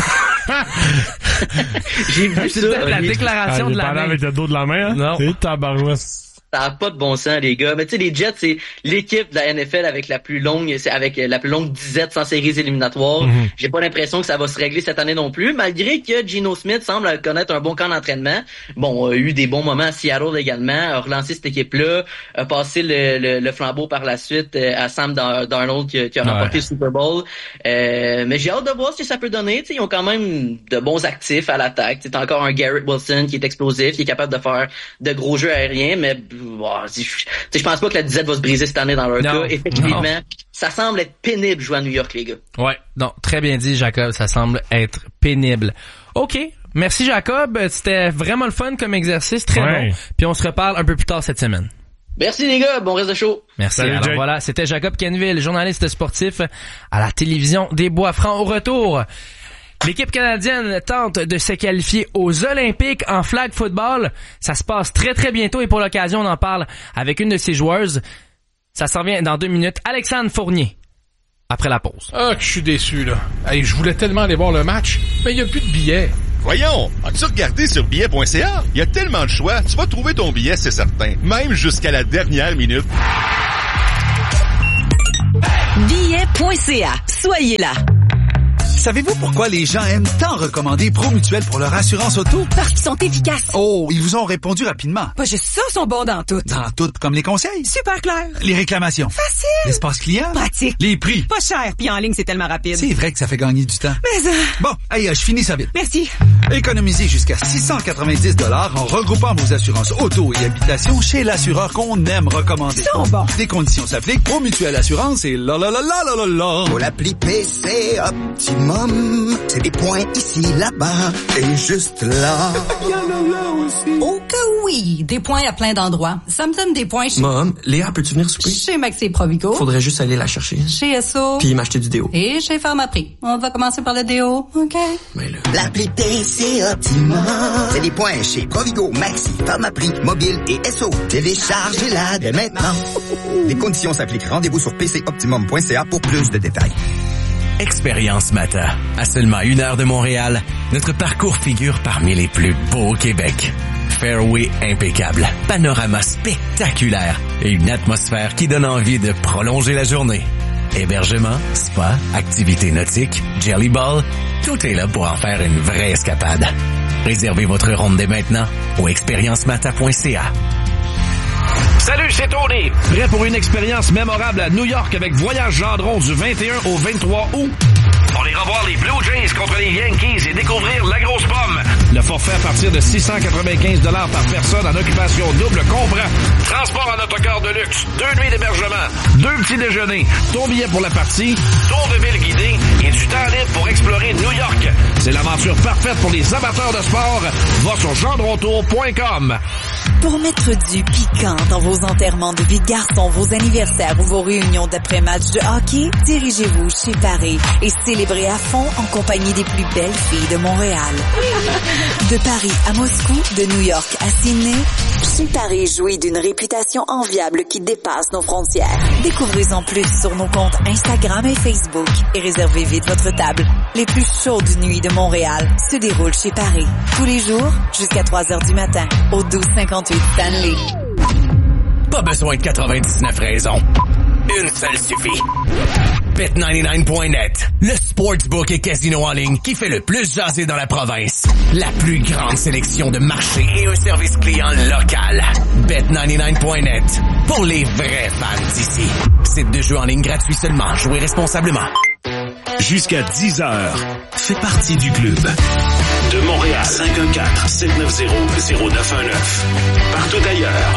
J'ai vu ça. La déclaration de la main. Avec le dos de la main, hein? Non. C'est tabarouette. Ça n'a pas de bon sens, les gars. Mais tu sais, les Jets, c'est l'équipe de la NFL avec la plus longue disette sans séries éliminatoires. Mm-hmm. J'ai pas l'impression que ça va se régler cette année non plus, malgré que Geno Smith semble connaître un bon camp d'entraînement. Bon, a eu des bons moments à Seattle également, a relancé cette équipe-là, a passé le flambeau par la suite à Sam Darnold qui a remporté le Super Bowl. Mais j'ai hâte de voir ce que ça peut donner. Tu sais, ils ont quand même de bons actifs à l'attaque. C'est encore un Garrett Wilson qui est explosif, qui est capable de faire de gros jeux aériens, mais je pense pas que la disette va se briser cette année dans leur cas. Effectivement, ça semble être pénible jouer à New York, les gars. Ouais, non, très bien dit, Jacob. Ça semble être pénible. OK. Merci, Jacob. C'était vraiment le fun comme exercice. Très bon. Puis on se reparle un peu plus tard cette semaine. Merci, les gars. Bon reste de show. Merci. Salut, alors Jake. voilà, c'était Jacob Kenville, journaliste sportif à la télévision des Bois-Francs. Au retour, l'équipe canadienne tente de se qualifier aux Olympiques en flag football. Ça se passe très très bientôt et pour l'occasion, on en parle avec une de ses joueuses. Ça s'en vient dans 2 minutes. Alexandre Fournier, après la pause. Ah, que je suis déçu, là. Hey, je voulais tellement aller voir le match, mais il n'y a plus de billets. Voyons, as-tu regardé sur billet.ca? Il y a tellement de choix, tu vas trouver ton billet, c'est certain. Même jusqu'à la dernière minute. Billet.ca. Soyez là. Savez-vous pourquoi les gens aiment tant recommander Promutuel pour leur assurance auto? Parce qu'ils sont efficaces. Oh, ils vous ont répondu rapidement. Pas juste ça, sont bons dans tout. Dans tout, comme les conseils. Super clair. Les réclamations. Facile. L'espace client. Pratique. Les prix. Pas cher, puis en ligne, c'est tellement rapide. C'est vrai que ça fait gagner du temps. Mais Bon, allez, je finis ça vite. Merci. Économisez jusqu'à 690 $ en regroupant vos assurances auto et habitation chez l'assureur qu'on aime recommander. Ils sont bons. Des conditions s'appliquent. Promutuel Assurance et la la la la la la la. Pour l'appli PC Optimum, c'est des points ici, là-bas et juste là. Oh que oui, des points à plein d'endroits. Ça me donne des points chez... Mom, Léa, peux-tu venir souper? Chez Maxi Provigo. Faudrait juste aller la chercher. Chez Esso. Puis m'acheter du déo. Et chez Pharmaprix. On va commencer par le déo, OK? Mais là... L'appli PC Optimum, c'est des points chez Provigo, Maxi, Pharmaprix, Mobile et Esso. Téléchargez-la dès maintenant. Les conditions s'appliquent. Rendez-vous sur pcoptimum.ca pour plus de détails. Expérience Mata. À seulement 1 heure de Montréal, notre parcours figure parmi les plus beaux au Québec. Fairway impeccable, panorama spectaculaire et une atmosphère qui donne envie de prolonger la journée. Hébergement, spa, activités nautiques, jelly ball, tout est là pour en faire une vraie escapade. Réservez votre ronde dès maintenant au expériencemata.ca. Salut, c'est Tony. Prêt pour une expérience mémorable à New York avec Voyage Gendron du 21 au 23 août? On ira voir les Blue Jays contre les Yankees et découvrir la grosse pomme. Le forfait à partir de 695 $ par personne en occupation double comprend transport en autocar de luxe, 2 nuits d'hébergement, 2 petits déjeuners, ton billet pour la partie, tour de ville guidé et du temps libre pour explorer New York. C'est l'aventure parfaite pour les amateurs de sport. Va sur gendrontour.com. Pour mettre du piquant dans vos enterrements de vie de garçon, vos anniversaires ou vos réunions d'après-match de hockey, dirigez-vous chez Paris et célébrez à fond en compagnie des plus belles filles de Montréal. De Paris à Moscou, de New York à Sydney, chez Paris jouit d'une réputation enviable qui dépasse nos frontières. Découvrez-en plus sur nos comptes Instagram et Facebook et réservez vite votre table. Les plus chaudes nuits de Montréal se déroulent chez Paris. Tous les jours, jusqu'à 3 heures du matin, au 1258 Stanley. Pas besoin de 99 raisons. Une seule suffit. Bet99.net, le sportsbook et casino en ligne qui fait le plus jaser dans la province. La plus grande sélection de marchés et un service client local. Bet99.net, pour les vrais fans d'ici. Site de jeu en ligne gratuit seulement. Jouez responsablement. Jusqu'à 10h, fais partie du club. De Montréal, 514-790-0919. Partout ailleurs,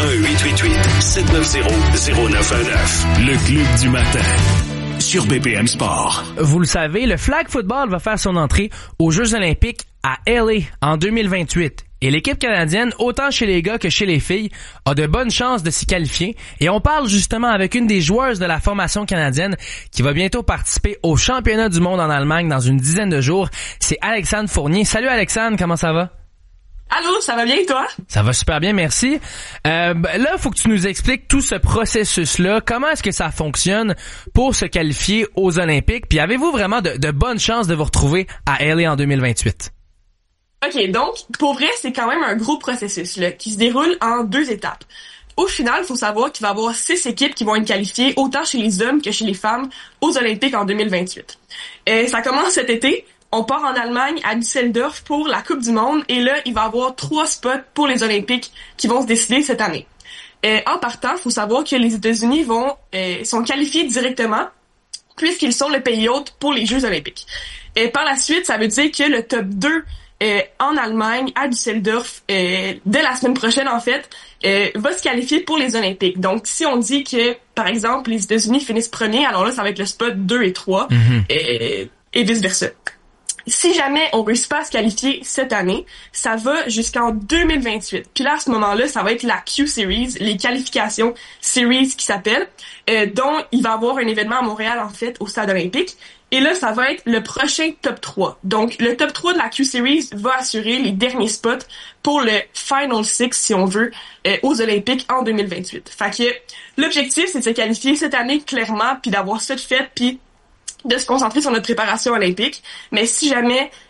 1-888-790-0919. Le club du matin. Sur BPM Sport. Vous le savez, le flag football va faire son entrée aux Jeux olympiques à LA en 2028. Et l'équipe canadienne, autant chez les gars que chez les filles, a de bonnes chances de s'y qualifier. Et on parle justement avec une des joueuses de la formation canadienne qui va bientôt participer au championnat du monde en Allemagne dans une dizaine de jours. C'est Alexandre Fournier. Salut Alexandre, comment ça va? Allô, ça va bien toi? Ça va super bien, merci. Là, faut que tu nous expliques tout ce processus-là. Comment est-ce que ça fonctionne pour se qualifier aux Olympiques? Puis avez-vous vraiment de bonnes chances de vous retrouver à LA en 2028? OK, donc, pour vrai, c'est quand même un gros processus là, qui se déroule en 2 étapes. Au final, il faut savoir qu'il va y avoir 6 équipes qui vont être qualifiées, autant chez les hommes que chez les femmes, aux Olympiques en 2028. Ça commence cet été. On part en Allemagne, à Düsseldorf, pour la Coupe du Monde. Et là, il va y avoir 3 spots pour les Olympiques qui vont se décider cette année. En partant, il faut savoir que les États-Unis sont qualifiés directement, puisqu'ils sont le pays hôte pour les Jeux olympiques. Par la suite, ça veut dire que le top 2 en Allemagne, à Düsseldorf, dès la semaine prochaine, en fait, va se qualifier pour les Olympiques. Donc, si on dit que, par exemple, les États-Unis finissent premiers, alors là, ça va être le spot 2 et 3, et vice-versa. Si jamais on réussit pas à se qualifier cette année, ça va jusqu'en 2028. Puis là, à ce moment-là, ça va être la Q-Series, les qualifications Series qui s'appellent, dont il va y avoir un événement à Montréal, en fait, au Stade olympique. Et là, ça va être le prochain top 3. Donc, le top 3 de la Q-Series va assurer les derniers spots pour le Final Six, si on veut, aux Olympiques en 2028. Fait que l'objectif, c'est de se qualifier cette année, clairement, puis d'avoir ça de fait, puis de se concentrer sur notre préparation olympique. Mais si jamais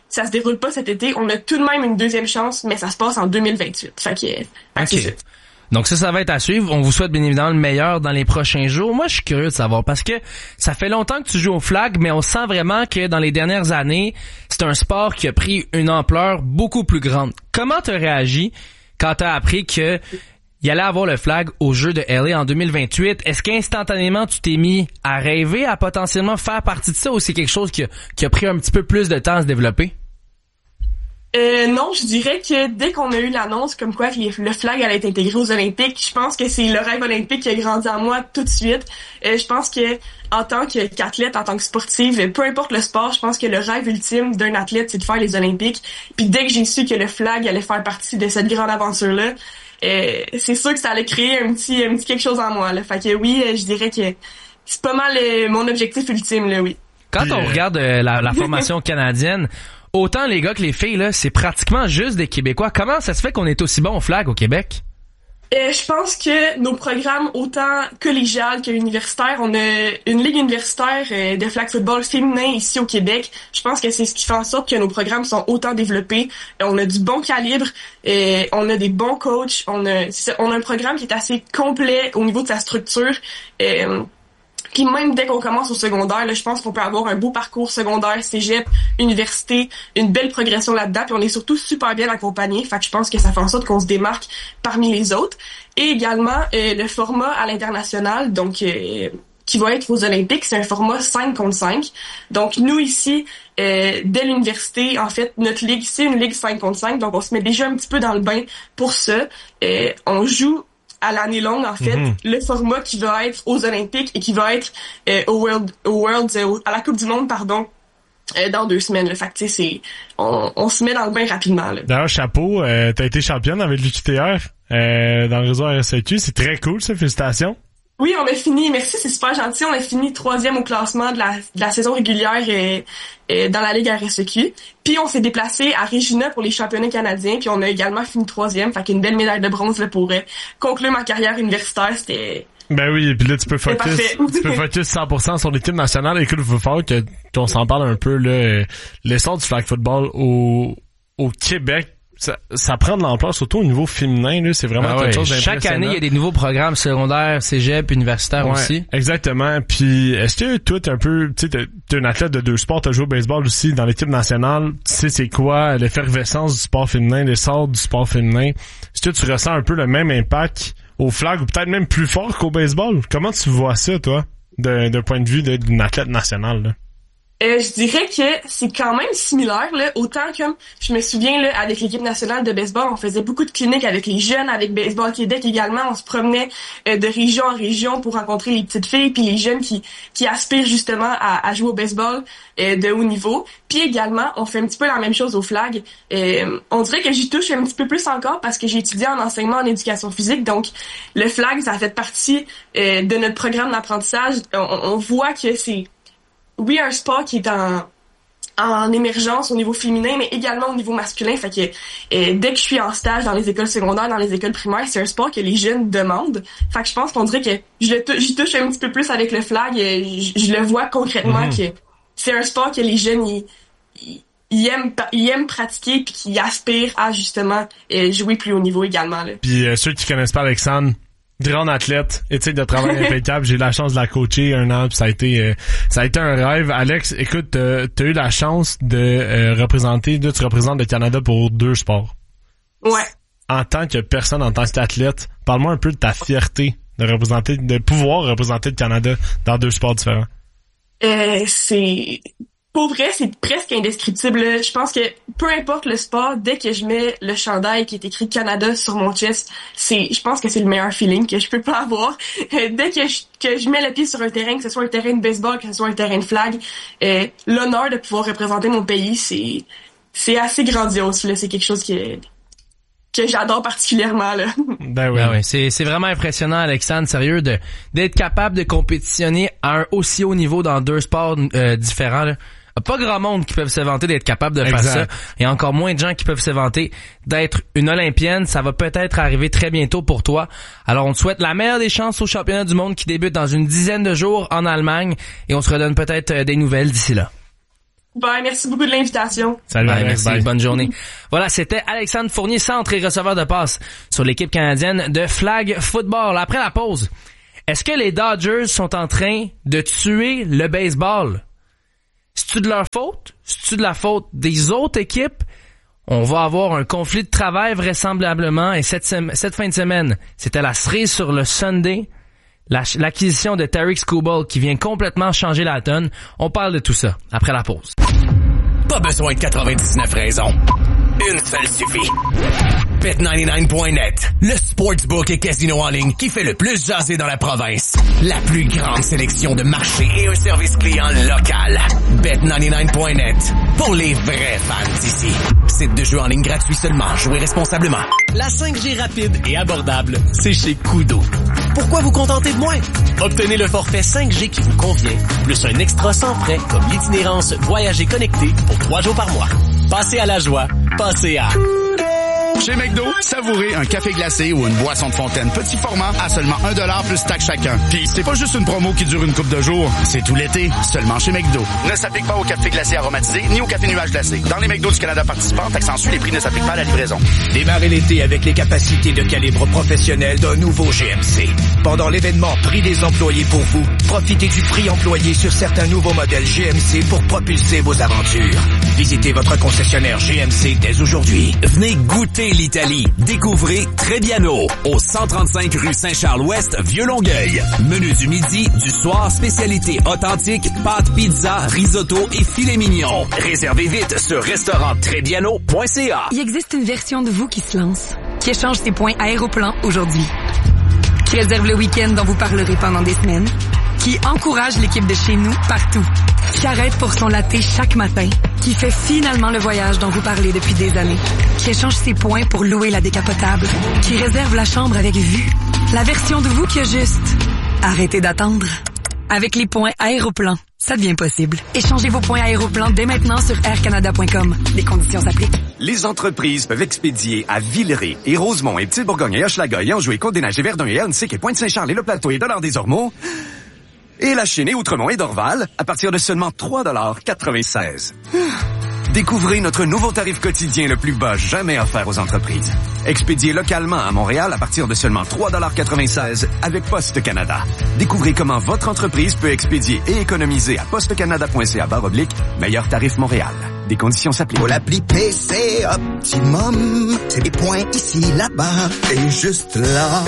ça se déroule pas cet été, on a tout de même une deuxième chance, mais ça se passe en 2028. Fait que c'est ça. Donc ça va être à suivre. On vous souhaite bien évidemment le meilleur dans les prochains jours. Moi, je suis curieux de savoir parce que ça fait longtemps que tu joues au flag, mais on sent vraiment que dans les dernières années, c'est un sport qui a pris une ampleur beaucoup plus grande. Comment tu as réagi quand tu as appris que il allait avoir le flag aux Jeux de LA en 2028? Est-ce qu'instantanément tu t'es mis à rêver à potentiellement faire partie de ça ou c'est quelque chose qui a pris un petit peu plus de temps à se développer? Non, je dirais que dès qu'on a eu l'annonce comme quoi le flag allait être intégré aux Olympiques, je pense que c'est le rêve olympique qui a grandi en moi tout de suite. Je pense que en tant qu'athlète, en tant que sportive, peu importe le sport, je pense que le rêve ultime d'un athlète, c'est de faire les Olympiques. Puis dès que j'ai su que le flag allait faire partie de cette grande aventure-là, c'est sûr que ça allait créer un petit quelque chose en moi, là. Fait que oui, je dirais que c'est pas mal mon objectif ultime, là, oui. Quand on regarde la formation canadienne, autant les gars que les filles, là, c'est pratiquement juste des Québécois. Comment ça se fait qu'on est aussi bon au flag au Québec? Je pense que nos programmes, autant collégial que universitaire, on a une ligue universitaire de flag football féminin ici au Québec. Je pense que c'est ce qui fait en sorte que nos programmes sont autant développés. On a du bon calibre, on a des bons coachs, on a un programme qui est assez complet au niveau de sa structure. Puis même dès qu'on commence au secondaire, là, je pense qu'on peut avoir un beau parcours secondaire, cégep, université, une belle progression là-dedans. Puis on est surtout super bien accompagnés. Fait que je pense que ça fait en sorte qu'on se démarque parmi les autres. Et également, le format à l'international, donc qui va être aux Olympiques, c'est un format 5 contre 5. Donc nous ici, dès l'université, en fait, notre ligue, c'est une ligue 5 contre 5. Donc on se met déjà un petit peu dans le bain pour ça. On joue à l'année longue, en fait, le format qui va être aux Olympiques et qui va être à la Coupe du Monde, pardon, dans 2 semaines. Là. Fait que, tu sais, on se met dans le bain rapidement. Là. D'ailleurs, chapeau, t'as été championne avec l'UQTR dans le réseau RSEQ. C'est très cool, ça. Félicitations. Oui, on a fini, merci, c'est super gentil, on a fini 3e au classement de la saison régulière dans la Ligue RSEQ. Puis on s'est déplacé à Regina pour les championnats canadiens, puis on a également fini 3e, fait qu'une belle médaille de bronze là, pour conclure ma carrière universitaire, c'était... Ben oui, et puis là tu peux focus 100% sur l'équipe nationale. Écoute, il faut falloir qu'on s'en parle un peu là. L'essor du flag football au Québec, ça prend de l'ampleur, surtout au niveau féminin, là, c'est vraiment quelque chose d'impressionnant. Chaque année, il y a des nouveaux programmes secondaires, cégep, universitaires aussi. Exactement. Puis, est-ce que toi, t'es un peu, tu sais, t'es un athlète de 2 sports, t'as joué au baseball aussi dans l'équipe nationale, tu sais c'est quoi l'effervescence du sport féminin, l'essor du sport féminin. Est-ce que tu ressens un peu le même impact au flag ou peut-être même plus fort qu'au baseball? Comment tu vois ça, toi, d'un point de vue d'une athlète nationale, là? Je dirais que c'est quand même similaire, là. Autant comme, je me souviens, là, avec l'équipe nationale de baseball, on faisait beaucoup de cliniques avec les jeunes, avec Baseball Québec également. On se promenait de région en région pour rencontrer les petites filles puis les jeunes qui aspirent justement à jouer au baseball de haut niveau. Puis également, on fait un petit peu la même chose au flag. On dirait que j'y touche un petit peu plus encore parce que j'ai étudié en enseignement en éducation physique. Donc, le flag, ça fait partie de notre programme d'apprentissage. On voit que c'est oui, un sport qui est en émergence au niveau féminin, mais également au niveau masculin. Fait que dès que je suis en stage dans les écoles secondaires, dans les écoles primaires, c'est un sport que les jeunes demandent. Fait que je pense qu'on dirait que j'y touche un petit peu plus avec le flag. Je le vois concrètement que c'est un sport que les jeunes ils aiment pratiquer puis qui aspirent à justement jouer plus haut niveau également. Là. Puis ceux qui connaissent pas Alexandre, grande athlète, éthique de travail impeccable. J'ai eu la chance de la coacher 1 an, puis ça a été un rêve. Alex, écoute, t'as eu la chance de représenter, tu représentes le Canada pour 2 sports. Ouais. En tant que personne, en tant qu'athlète, parle-moi un peu de ta fierté de pouvoir représenter le Canada dans 2 sports différents. Pour vrai, c'est presque indescriptible. Je pense que peu importe le sport, dès que je mets le chandail qui est écrit Canada sur mon chest, je pense que c'est le meilleur feeling que je peux pas avoir. Dès que je mets le pied sur un terrain, que ce soit un terrain de baseball, que ce soit un terrain de flag, l'honneur de pouvoir représenter mon pays, c'est assez grandiose. Là. C'est quelque chose que j'adore particulièrement, là. Ben oui. C'est vraiment impressionnant, Alexandre, sérieux, d'être capable de compétitionner à un aussi haut niveau dans 2 sports différents, là. Pas grand monde qui peuvent se vanter d'être capable de faire ça. Et encore moins de gens qui peuvent se vanter d'être une Olympienne. Ça va peut-être arriver très bientôt pour toi. Alors, on te souhaite la meilleure des chances au championnat du monde qui débute dans une 10aine de jours en Allemagne. Et on se redonne peut-être des nouvelles d'ici là. Bye, merci beaucoup de l'invitation. Salut, merci, bonne journée. Voilà, c'était Alexandre Fournier, centre et receveur de passe sur l'équipe canadienne de flag football. Après la pause, est-ce que les Dodgers sont en train de tuer le baseball? C'est-tu de leur faute? C'est-tu de la faute des autres équipes? On va avoir un conflit de travail vraisemblablement et cette fin de semaine, c'était la cerise sur le Sunday. L'acquisition de Tarik Skubal qui vient complètement changer la donne. On parle de tout ça après la pause. Pas besoin de 99 raisons. Une seule suffit. Bet99.net, le sportsbook et casino en ligne qui fait le plus jaser dans la province. La plus grande sélection de marchés et un service client local. Bet99.net, pour les vrais fans d'ici. Site de jeu en ligne gratuit seulement. Jouez responsablement. La 5G rapide et abordable, c'est chez Koodo. Pourquoi vous contenter de moins? Obtenez le forfait 5G qui vous convient, plus un extra sans frais comme l'itinérance Voyager connecté pour 3 jours par mois. Passez à la joie, passez à... Chez McDo, savourez un café glacé ou une boisson de fontaine petit format à seulement 1$ plus taxe chacun. Puis c'est pas juste une promo qui dure une couple de jours, c'est tout l'été, seulement chez McDo. Ne s'applique pas au café glacé aromatisé ni au café nuage glacé. Dans les McDo du Canada participants, taxe en sus, les prix ne s'appliquent pas à la livraison. Démarrez l'été avec les capacités de calibre professionnel d'un nouveau GMC. Pendant l'événement Prix des employés pour vous, profitez du prix employé sur certains nouveaux modèles GMC pour propulser vos aventures. Visitez votre concessionnaire GMC dès aujourd'hui. Venez goûter l'Italie. Découvrez Trebbiano au 135 rue Saint-Charles-Ouest, Vieux-Longueuil. Menu du midi, du soir, spécialité authentique, pâtes, pizza, risotto et filet mignon. Réservez vite sur restauranttrebbiano.ca. Il existe une version de vous qui se lance, qui échange ses points Aéroplan aujourd'hui, qui réserve le week-end dont vous parlerez pendant des semaines, qui encourage l'équipe de chez nous partout, qui arrête pour son latte chaque matin, qui fait finalement le voyage dont vous parlez depuis des années, qui échange ses points pour louer la décapotable, qui réserve la chambre avec vue. La version de vous qui a juste arrêtez d'attendre. Avec les points Aéroplan, ça devient possible. Échangez vos points Aéroplan dès maintenant sur aircanada.com. Les conditions s'appliquent. Les entreprises peuvent expédier à Villeray et Rosemont et Petite-Bourgogne et Hochelaga et Anjou et Côte-des-Neiges et Verdun et Ahuntsic et Pointe-Saint-Charles et Le Plateau et Dollard-des-Ormeaux et la Chênaie, Outremont et Dorval à partir de seulement 3,96 $. Découvrez notre nouveau tarif quotidien le plus bas jamais offert aux entreprises. Expédié localement à Montréal à partir de seulement 3,96 $ avec Poste Canada. Découvrez comment votre entreprise peut expédier et économiser à postecanada.ca/meilleur tarif Montréal. Des conditions s'appliquent. Pour l'appli PC Optimum, c'est des points ici, là-bas et juste là.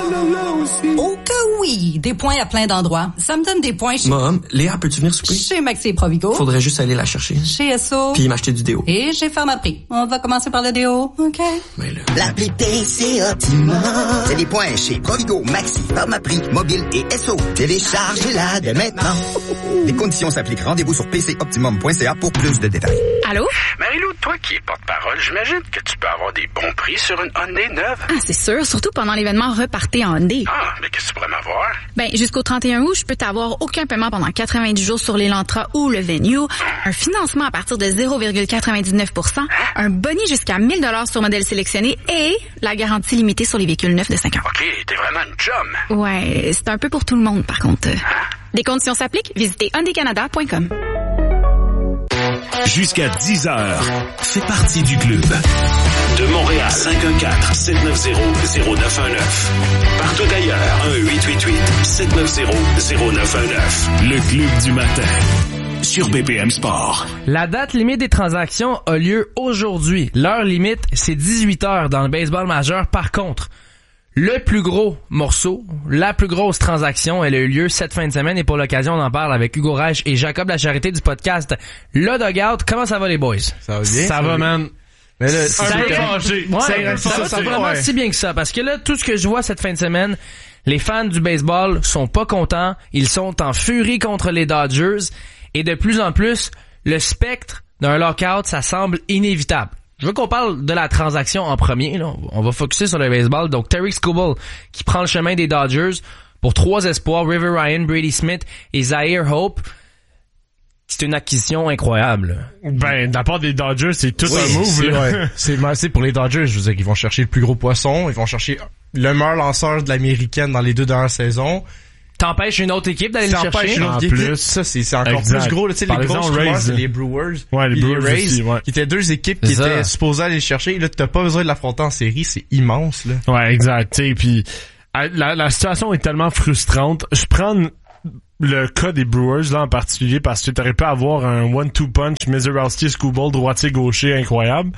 Oh que oui, des points à plein d'endroits. Ça me donne des points chez... Mom, Léa, peux-tu venir souper? Chez Maxi Provigo. Faudrait juste aller la chercher. Chez Esso. Puis m'acheter du déo. Et chez Pharmaprix. On va commencer par le déo, OK? Mais là... L'appli PC Optimum, c'est des points chez Provigo, Maxi, Pharmaprix, Mobile et Esso. Téléchargez-la dès maintenant. Les conditions s'appliquent. Rendez-vous sur pcoptimum.ca pour plus de détails. Allô? Marie-Lou, toi qui es porte-parole, j'imagine que tu peux avoir des bons prix sur une Hyundai neuve. Ah, c'est sûr, surtout pendant l'événement Repartez en Hyundai. Ah, mais qu'est-ce que tu pourrais m'avoir? Ben, jusqu'au 31 août, je peux t'avoir aucun paiement pendant 90 jours sur l'Elantra ou le Venue, un financement à partir de 0,99%, un boni jusqu'à 1 000 $ sur modèle sélectionné et la garantie limitée sur les véhicules neufs de 5 ans. OK, t'es vraiment une chum. Ouais, c'est un peu pour tout le monde, par contre. Les conditions s'appliquent, visitez hyundaicanada.com. Jusqu'à 10h, fais partie du club. De Montréal, 514-790-0919. Partout ailleurs, 1-888-790-0919. Le club du matin. Sur BPM Sport. La date limite des transactions a lieu aujourd'hui. L'heure limite, c'est 18h dans le baseball majeur. Par contre, le plus gros morceau, la plus grosse transaction, elle a eu lieu cette fin de semaine et pour l'occasion, on en parle avec Hugo Reich et Jacob Lacharité du podcast Le Dugout. Comment ça va les boys? Ça va bien? Ça va, man. Mais là, ça va vraiment si bien que ça parce que là, tout ce que je vois cette fin de semaine, les fans du baseball sont pas contents. Ils sont en furie contre les Dodgers et de plus en plus, le spectre d'un lockout, ça semble inévitable. Je veux qu'on parle de la transaction en premier. Là. On va focuser sur le baseball. Donc, Tarik Skubal qui prend le chemin des Dodgers pour 3 espoirs, River Ryan, Brady Smith et Zaire Hope. C'est une acquisition incroyable. Ben, de la part des Dodgers, c'est tout un move. Là. C'est pour les Dodgers, je veux dire qu'ils vont chercher le plus gros poisson. Ils vont chercher le meilleur lanceur de l'américaine dans les 2 dernières saisons. T'empêches une autre équipe d'aller le chercher. Une autre équipe. Ça, c'est encore plus gros. Tu sais, les grosses rumeurs, c'est les Brewers. Ouais, les Brewers Rays, aussi, ouais. qui étaient deux équipes qui étaient supposées aller le chercher. Là, t'as pas besoin de l'affronter en série. C'est immense, là. Ouais, exact. Tu sais, puis la situation est tellement frustrante. Je prends le cas des Brewers, là, en particulier, parce que t'aurais pu avoir un 1-2 punch, Mizorowski, Skubal, droitier-gaucher incroyable.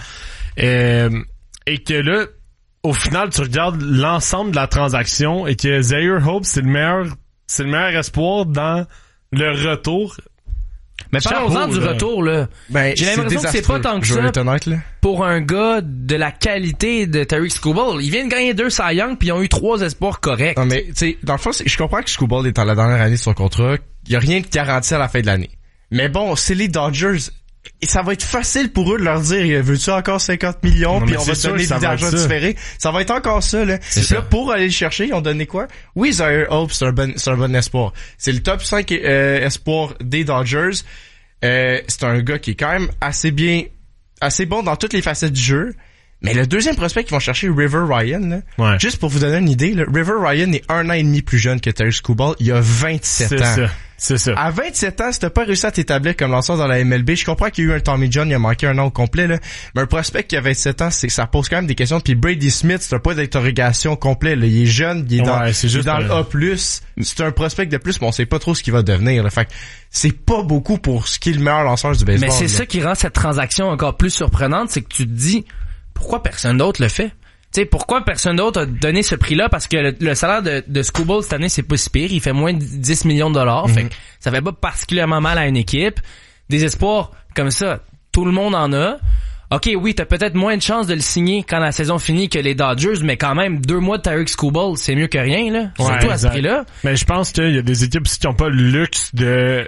Et que là, au final, tu regardes l'ensemble de la transaction et que Zaire Hope, c'est le meilleur espoir dans le retour. Mais parlons-en du retour, là. Ben, j'ai l'impression que c'est pas tant que ça honnête, là. pour un gars de la qualité de Tarik Skubal. Ils viennent de gagner 2 Cy Young puis ils ont eu 3 espoirs corrects. Non, mais, tu sais, dans le fond, je comprends que Skubal est dans la dernière année de son contrat. Il y a rien de garanti à la fin de l'année. Mais bon, c'est les Dodgers. Et ça va être facile pour eux de leur dire, veux-tu encore 50 millions, puis on va te donner de l'argent différé. Ça va être encore ça, là. Là, pour aller le chercher, ils ont donné quoi? Oui, Zaire Hope, c'est un bon espoir. C'est le top 5 espoir des Dodgers. C'est un gars qui est quand même assez bon dans toutes les facettes du jeu. Mais le deuxième prospect qu'ils vont chercher, River Ryan, là, ouais. Juste pour vous donner une idée, là, River Ryan est 1 an et demi plus jeune que Tarik Skubal. Il a 27 ans. C'est ça. À 27 ans, si t'as pas réussi à t'établir comme lanceur dans la MLB, je comprends qu'il y a eu un Tommy John, il a manqué un an au complet, là. Mais un prospect qui a 27 ans, ça pose quand même des questions. Puis Brady Smith, c'est un point d'interrogation complet, là. Il est jeune, il est dans le A+. C'est un prospect de plus, mais on sait pas trop ce qu'il va devenir, là. Fait que c'est pas beaucoup pour ce qui est le meilleur lanceur du baseball. Mais c'est ça qui rend cette transaction encore plus surprenante, c'est que tu te dis, pourquoi personne d'autre le fait? Tu sais, pourquoi personne d'autre a donné ce prix-là? Parce que le salaire de Skubal cette année, c'est pas si pire. Il fait moins de 10 millions de dollars. Fait que ça fait pas particulièrement mal à une équipe. Des espoirs comme ça, tout le monde en a. OK, oui, t'as peut-être moins de chances de le signer quand la saison finit que les Dodgers, mais quand même, 2 mois de Tarik Skubal, c'est mieux que rien, là. Ouais, surtout à ce prix-là. Mais je pense qu'il y a des équipes qui n'ont pas le luxe de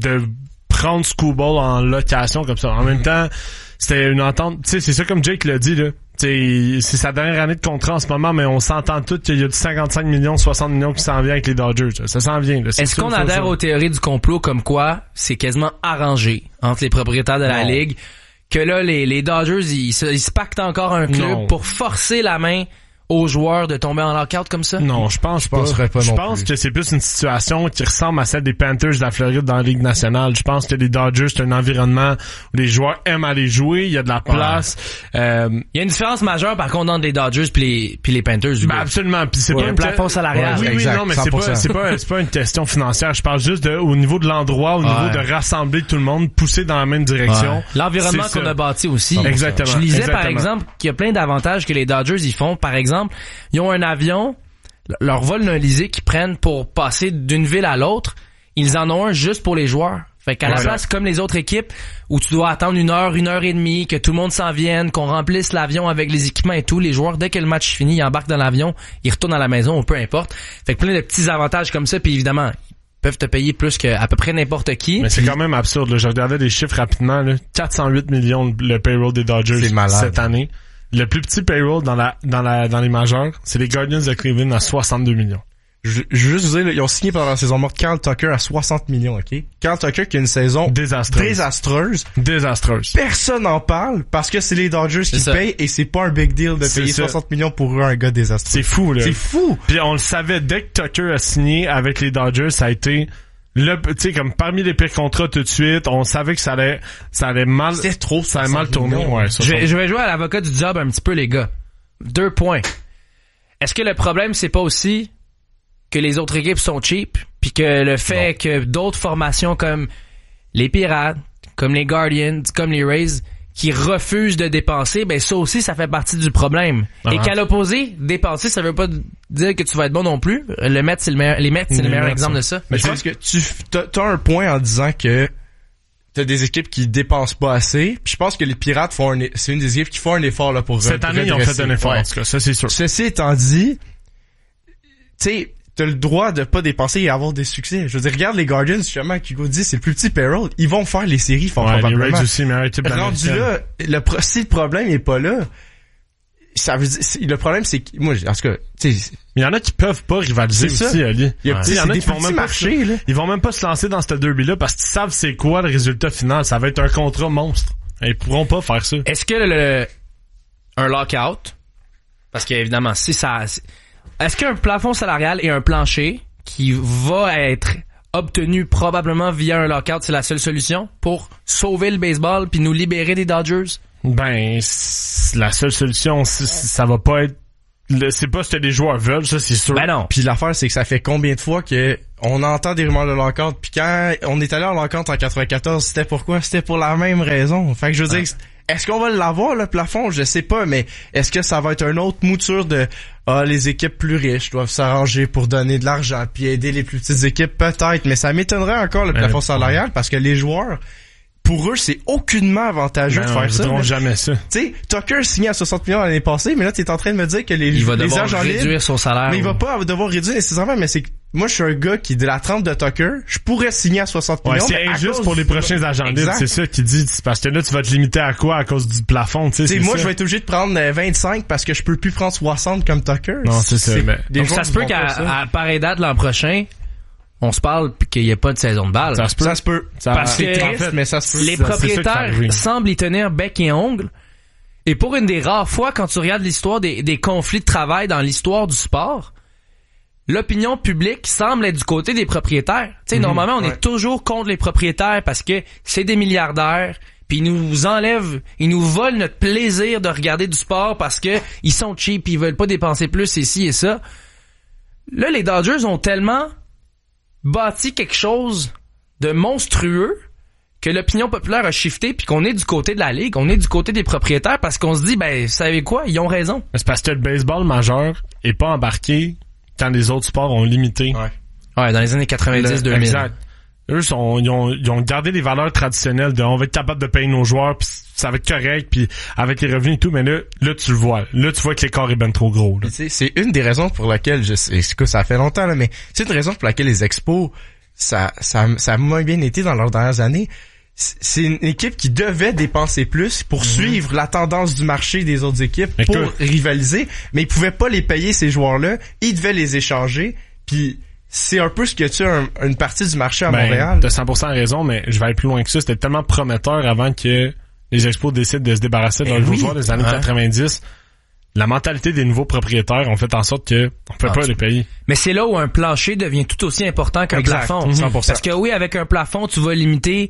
prendre Skubal en location comme ça. En même temps, c'était une entente. Tu sais, c'est ça comme Jake l'a dit, là. C'est sa dernière année de contrat en ce moment, mais on s'entend tous qu'il y a du 55 millions, 60 millions qui s'en vient avec les Dodgers. Ça s'en vient. Là. Est-ce qu'on adhère aux théories du complot comme quoi c'est quasiment arrangé entre les propriétaires de la Ligue que là, les Dodgers, ils se pactent encore un club pour forcer la main aux joueurs de tomber en lockout comme ça? Non, je pense pas. Je pense que c'est plus une situation qui ressemble à celle des Panthers de la Floride dans la Ligue nationale. Je pense que les Dodgers, c'est un environnement où les joueurs aiment aller jouer, il y a de la place. Il y a une différence majeure par contre entre les Dodgers puis les Panthers. Ben absolument, puis c'est pas un plafond salarial. Oui, exact, non, mais c'est pas une question financière. Je parle juste au niveau de l'endroit, au niveau de rassembler tout le monde, pousser dans la même direction. Ouais. L'environnement qu'on a bâti aussi. Exactement. Je lisais par exemple qu'il y a plein d'avantages que les Dodgers y font. Par exemple, ils ont un avion, leur vol nolisé qu'ils prennent pour passer d'une ville à l'autre, ils en ont un juste pour les joueurs. Fait qu'à la place, comme les autres équipes, où tu dois attendre 1 heure, 1 heure et demie, que tout le monde s'en vienne, qu'on remplisse l'avion avec les équipements et tout, les joueurs, dès que le match finit, ils embarquent dans l'avion, ils retournent à la maison, ou peu importe. Fait que plein de petits avantages comme ça, puis évidemment, ils peuvent te payer plus que à peu près n'importe qui. Mais c'est quand même absurde, là. Je regardais des chiffres rapidement, là. 408 millions le payroll des Dodgers cette année. Le plus petit payroll dans les majeurs, c'est les Guardians de Cleveland à 62 millions. Je veux juste vous dire, là, ils ont signé pendant la saison morte Kyle Tucker à 60 millions, OK? Kyle Tucker qui a une saison désastreuse. Personne n'en parle parce que c'est les Dodgers qui payent et c'est pas un big deal de payer 60 millions pour un gars désastreux. C'est fou, là. C'est fou! Puis on le savait, dès que Tucker a signé avec les Dodgers, ça a été tu sais, comme parmi les pires contrats tout de suite, on savait que ça allait mal. C'était trop, ça allait mal tourner. Ouais, je vais jouer à l'avocat du diable un petit peu, les gars. 2 points. Est-ce que le problème, c'est pas aussi que les autres équipes sont cheap, puis que le fait que d'autres formations comme les Pirates, comme les Guardians, comme les Rays, qui refusent de dépenser, ben ça aussi, ça fait partie du problème. Et qu'à l'opposé, dépenser, ça veut pas dire que tu vas être bon non plus. Les Mets, c'est le meilleur exemple de ça. Mais je pense que t'as un point en disant que t'as des équipes qui dépensent pas assez. Puis je pense que les Pirates c'est une des équipes qui font un effort là pour cette année, ils ont fait un effort. En tout cas, ça c'est sûr. Ceci étant dit, tu sais, t'as le droit de pas dépenser et avoir des succès. Je veux dire, regarde les Guardians, justement, Hugo dit, c'est le plus petit payroll. Ils vont faire les séries, probablement. Les Rays aussi, mais rendu là, si le problème est pas là, ça veut dire, le problème c'est que, moi, en tout cas, tu sais, il y en a qui peuvent pas rivaliser aussi, Ali. Il y en a qui vont même pas ils vont même pas se lancer dans ce derby-là parce qu'ils savent c'est quoi le résultat final. Ça va être un contrat monstre. Ils pourront pas faire ça. Est-ce que un lockout, parce qu'évidemment, est-ce qu'un plafond salarial et un plancher qui va être obtenu probablement via un lockout, c'est la seule solution pour sauver le baseball puis nous libérer des Dodgers? Ben, la seule solution, ça va pas être... C'est pas ce que les joueurs veulent, ça c'est sûr. Ben non. Puis l'affaire, c'est que ça fait combien de fois que on entend des rumeurs de lockout, puis quand on est allé en lockout en 94, c'était pourquoi? C'était pour la même raison. Fait que je veux dire, est-ce qu'on va l'avoir, le plafond? Je sais pas, mais est-ce que ça va être une autre mouture de les équipes plus riches doivent s'arranger pour donner de l'argent puis aider les plus petites équipes? Peut-être, mais ça m'étonnerait encore le plafond salarial parce que les joueurs, pour eux, c'est aucunement avantageux de faire ça. Ils ne jamais ça. Tu sais, Tucker signé à 60 millions l'année passée, mais là, t'es en train de me dire que il va devoir réduire son salaire. Mais il va pas devoir réduire nécessairement, mais c'est que moi, je suis un gars qui, de la trempe de Tucker, je pourrais signer à 60 millions. C'est injuste pour les prochains agents libres, c'est ça qu'il dit. Parce que là, tu vas te limiter à quoi à cause du plafond, tu sais. Moi, je vais être obligé de prendre 25 parce que je peux plus prendre 60 comme Tucker. Non, c'est ça. Donc, ça se peut qu'à pareille date l'an prochain, on se parle pis qu'il n'y ait pas de saison de balle. Ça se peut. Parce que mais ça se peut. Les propriétaires semblent y tenir bec et ongle. Et pour une des rares fois, quand tu regardes l'histoire des conflits de travail dans l'histoire du sport, l'opinion publique semble être du côté des propriétaires. Tu sais, normalement, on est toujours contre les propriétaires parce que c'est des milliardaires, puis ils nous enlèvent, ils nous volent notre plaisir de regarder du sport parce que ils sont cheap, ils veulent pas dépenser plus et ci et ça. Là, les Dodgers ont tellement bâti quelque chose de monstrueux que l'opinion populaire a shifté puis qu'on est du côté de la ligue, on est du côté des propriétaires parce qu'on se dit, ben, vous savez quoi, ils ont raison. C'est parce que le baseball majeur est pas embarqué quand les autres sports ont limité. Ouais, dans les années 90-2000. Exact. Eux, ils ont gardé les valeurs traditionnelles de on va être capable de payer nos joueurs pis ça va être correct puis avec les revenus et tout, mais là tu le vois. Là, tu vois que l'écart est ben trop gros. Là. C'est une des raisons pour laquelle ça fait longtemps, là, mais c'est une raison pour laquelle les Expos, ça a moins bien été dans leurs dernières années. C'est une équipe qui devait dépenser plus pour suivre la tendance du marché des autres équipes pour rivaliser, mais ils pouvaient pas les payer ces joueurs-là, ils devaient les échanger, puis c'est un peu ce que tu as une partie du marché à Montréal. T'as 100% raison, mais je vais aller plus loin que ça. C'était tellement prometteur avant que les Expos décident de se débarrasser d'un nouveau joueur des années 90. La mentalité des nouveaux propriétaires ont fait en sorte que on peut pas les payer. Mais c'est là où un plancher devient tout aussi important qu'un plafond. 100%. Parce que oui, avec un plafond, tu vas limiter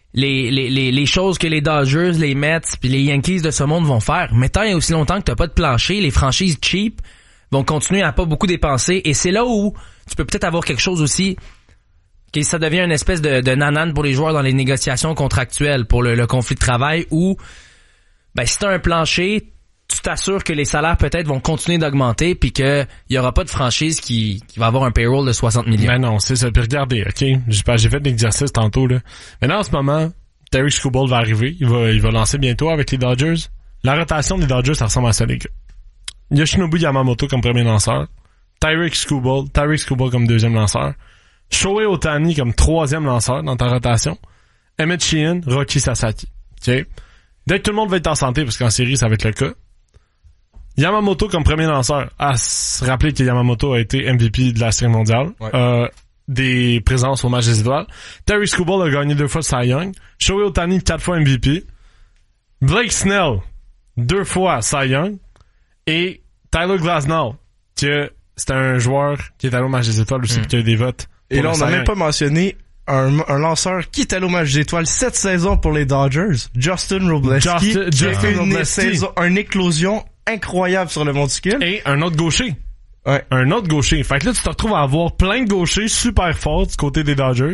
les choses que les Dodgers, les Mets puis les Yankees de ce monde vont faire. Mais tant et aussi longtemps que t'as pas de plancher, les franchises cheap vont continuer à pas beaucoup dépenser. Et c'est là où tu peux peut-être avoir quelque chose aussi que ça devient une espèce de nanane pour les joueurs dans les négociations contractuelles pour le conflit de travail où ben si t'as un plancher, tu t'assures que les salaires peut-être vont continuer d'augmenter puis que il y aura pas de franchise qui va avoir un payroll de 60 millions. Ben non, c'est ça. Puis regardez, OK, j'ai fait l'exercice tantôt là. Maintenant en ce moment, Tarik Skubal va arriver, il va lancer bientôt avec les Dodgers. La rotation des Dodgers, ça ressemble à ça les gars. Yoshinobu Yamamoto comme premier lanceur, Tarik Skubal comme deuxième lanceur, Shohei Ohtani comme troisième lanceur dans ta rotation, Emmett Sheehan, Roki Sasaki. OK? Dès que tout le monde va être en santé, parce qu'en série, ça va être le cas, Yamamoto comme premier lanceur. À se rappeler que Yamamoto a été MVP de la série mondiale. Des présences au match des étoiles. Tarik Skubal a gagné 2 fois Cy Young. Shohei Ohtani 4 fois MVP. Blake Snell 2 fois Cy Young. Et Tyler Glasnow, que c'est un joueur qui est allé au match des étoiles aussi, qui a eu des votes. Et là, on n'a même pas mentionné un lanceur qui est allé au match des étoiles cette saison pour les Dodgers, Justin Wrobleski, qui a fait une éclosion incroyable sur le monticule. Et un autre gaucher. Ouais. Un autre gaucher. Fait que là, tu te retrouves à avoir plein de gauchers super forts du côté des Dodgers.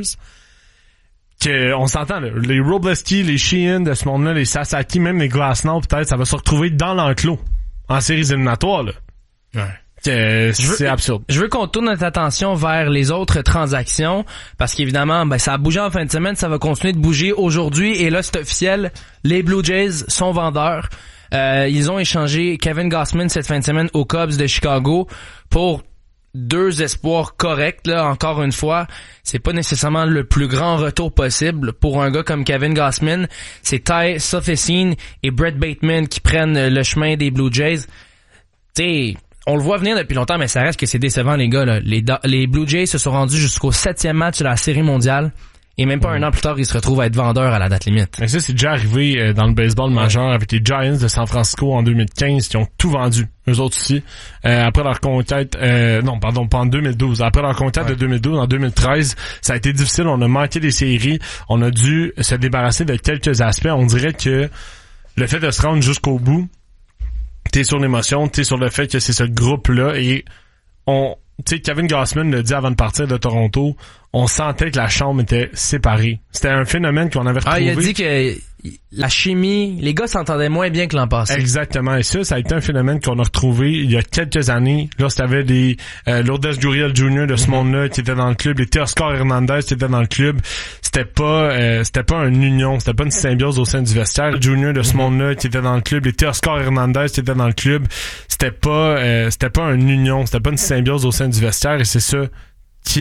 Que, on s'entend, là, les Wrobleski, les Sheehan de ce monde-là, les Sasaki, même les Glasnow, peut-être, ça va se retrouver dans l'enclos. En séries éliminatoires, là. Ouais. C'est absurde. Je veux qu'on tourne notre attention vers les autres transactions parce qu'évidemment, ben ça a bougé en fin de semaine, ça va continuer de bouger aujourd'hui et là c'est officiel, les Blue Jays sont vendeurs. Ils ont échangé Kevin Gausman cette fin de semaine aux Cubs de Chicago pour 2 espoirs corrects là. Encore une fois, c'est pas nécessairement le plus grand retour possible pour un gars comme Kevin Gausman. C'est Ty Sofficine et Brett Bateman qui prennent le chemin des Blue Jays. T'sais, on le voit venir depuis longtemps, mais ça reste que c'est décevant, les gars, là. Les Blue Jays se sont rendus jusqu'au 7e match de la Série mondiale. Et même pas un an plus tard, il se retrouve à être vendeur à la date limite. Mais ça, c'est déjà arrivé dans le baseball majeur avec les Giants de San Francisco en 2015 qui ont tout vendu. Eux autres aussi. Après leur conquête, pas en 2012. Après leur conquête de 2012, en 2013, ça a été difficile. On a manqué des séries. On a dû se débarrasser de quelques aspects. On dirait que le fait de se rendre jusqu'au bout, t'es sur l'émotion, t'es sur le fait que c'est ce groupe-là et tu sais, Kevin Gausman l'a dit avant de partir de Toronto, on sentait que la chambre était séparée. C'était un phénomène qu'on avait retrouvé. Il a dit que la chimie, les gars s'entendaient moins bien que l'an passé. Exactement. Et ça a été un phénomène qu'on a retrouvé il y a quelques années. Lorsque t'avais des Lourdes Gurriel Jr. de ce monde-là qui était dans le club, les Teoscar Hernandez qui étaient dans le club. C'était pas une union, c'était pas une symbiose au sein du vestiaire. Junior de ce monde-là qui était dans le club, les Teoscar Hernandez qui étaient dans le club. C'était pas une union, c'était pas une symbiose au sein du vestiaire et c'est ça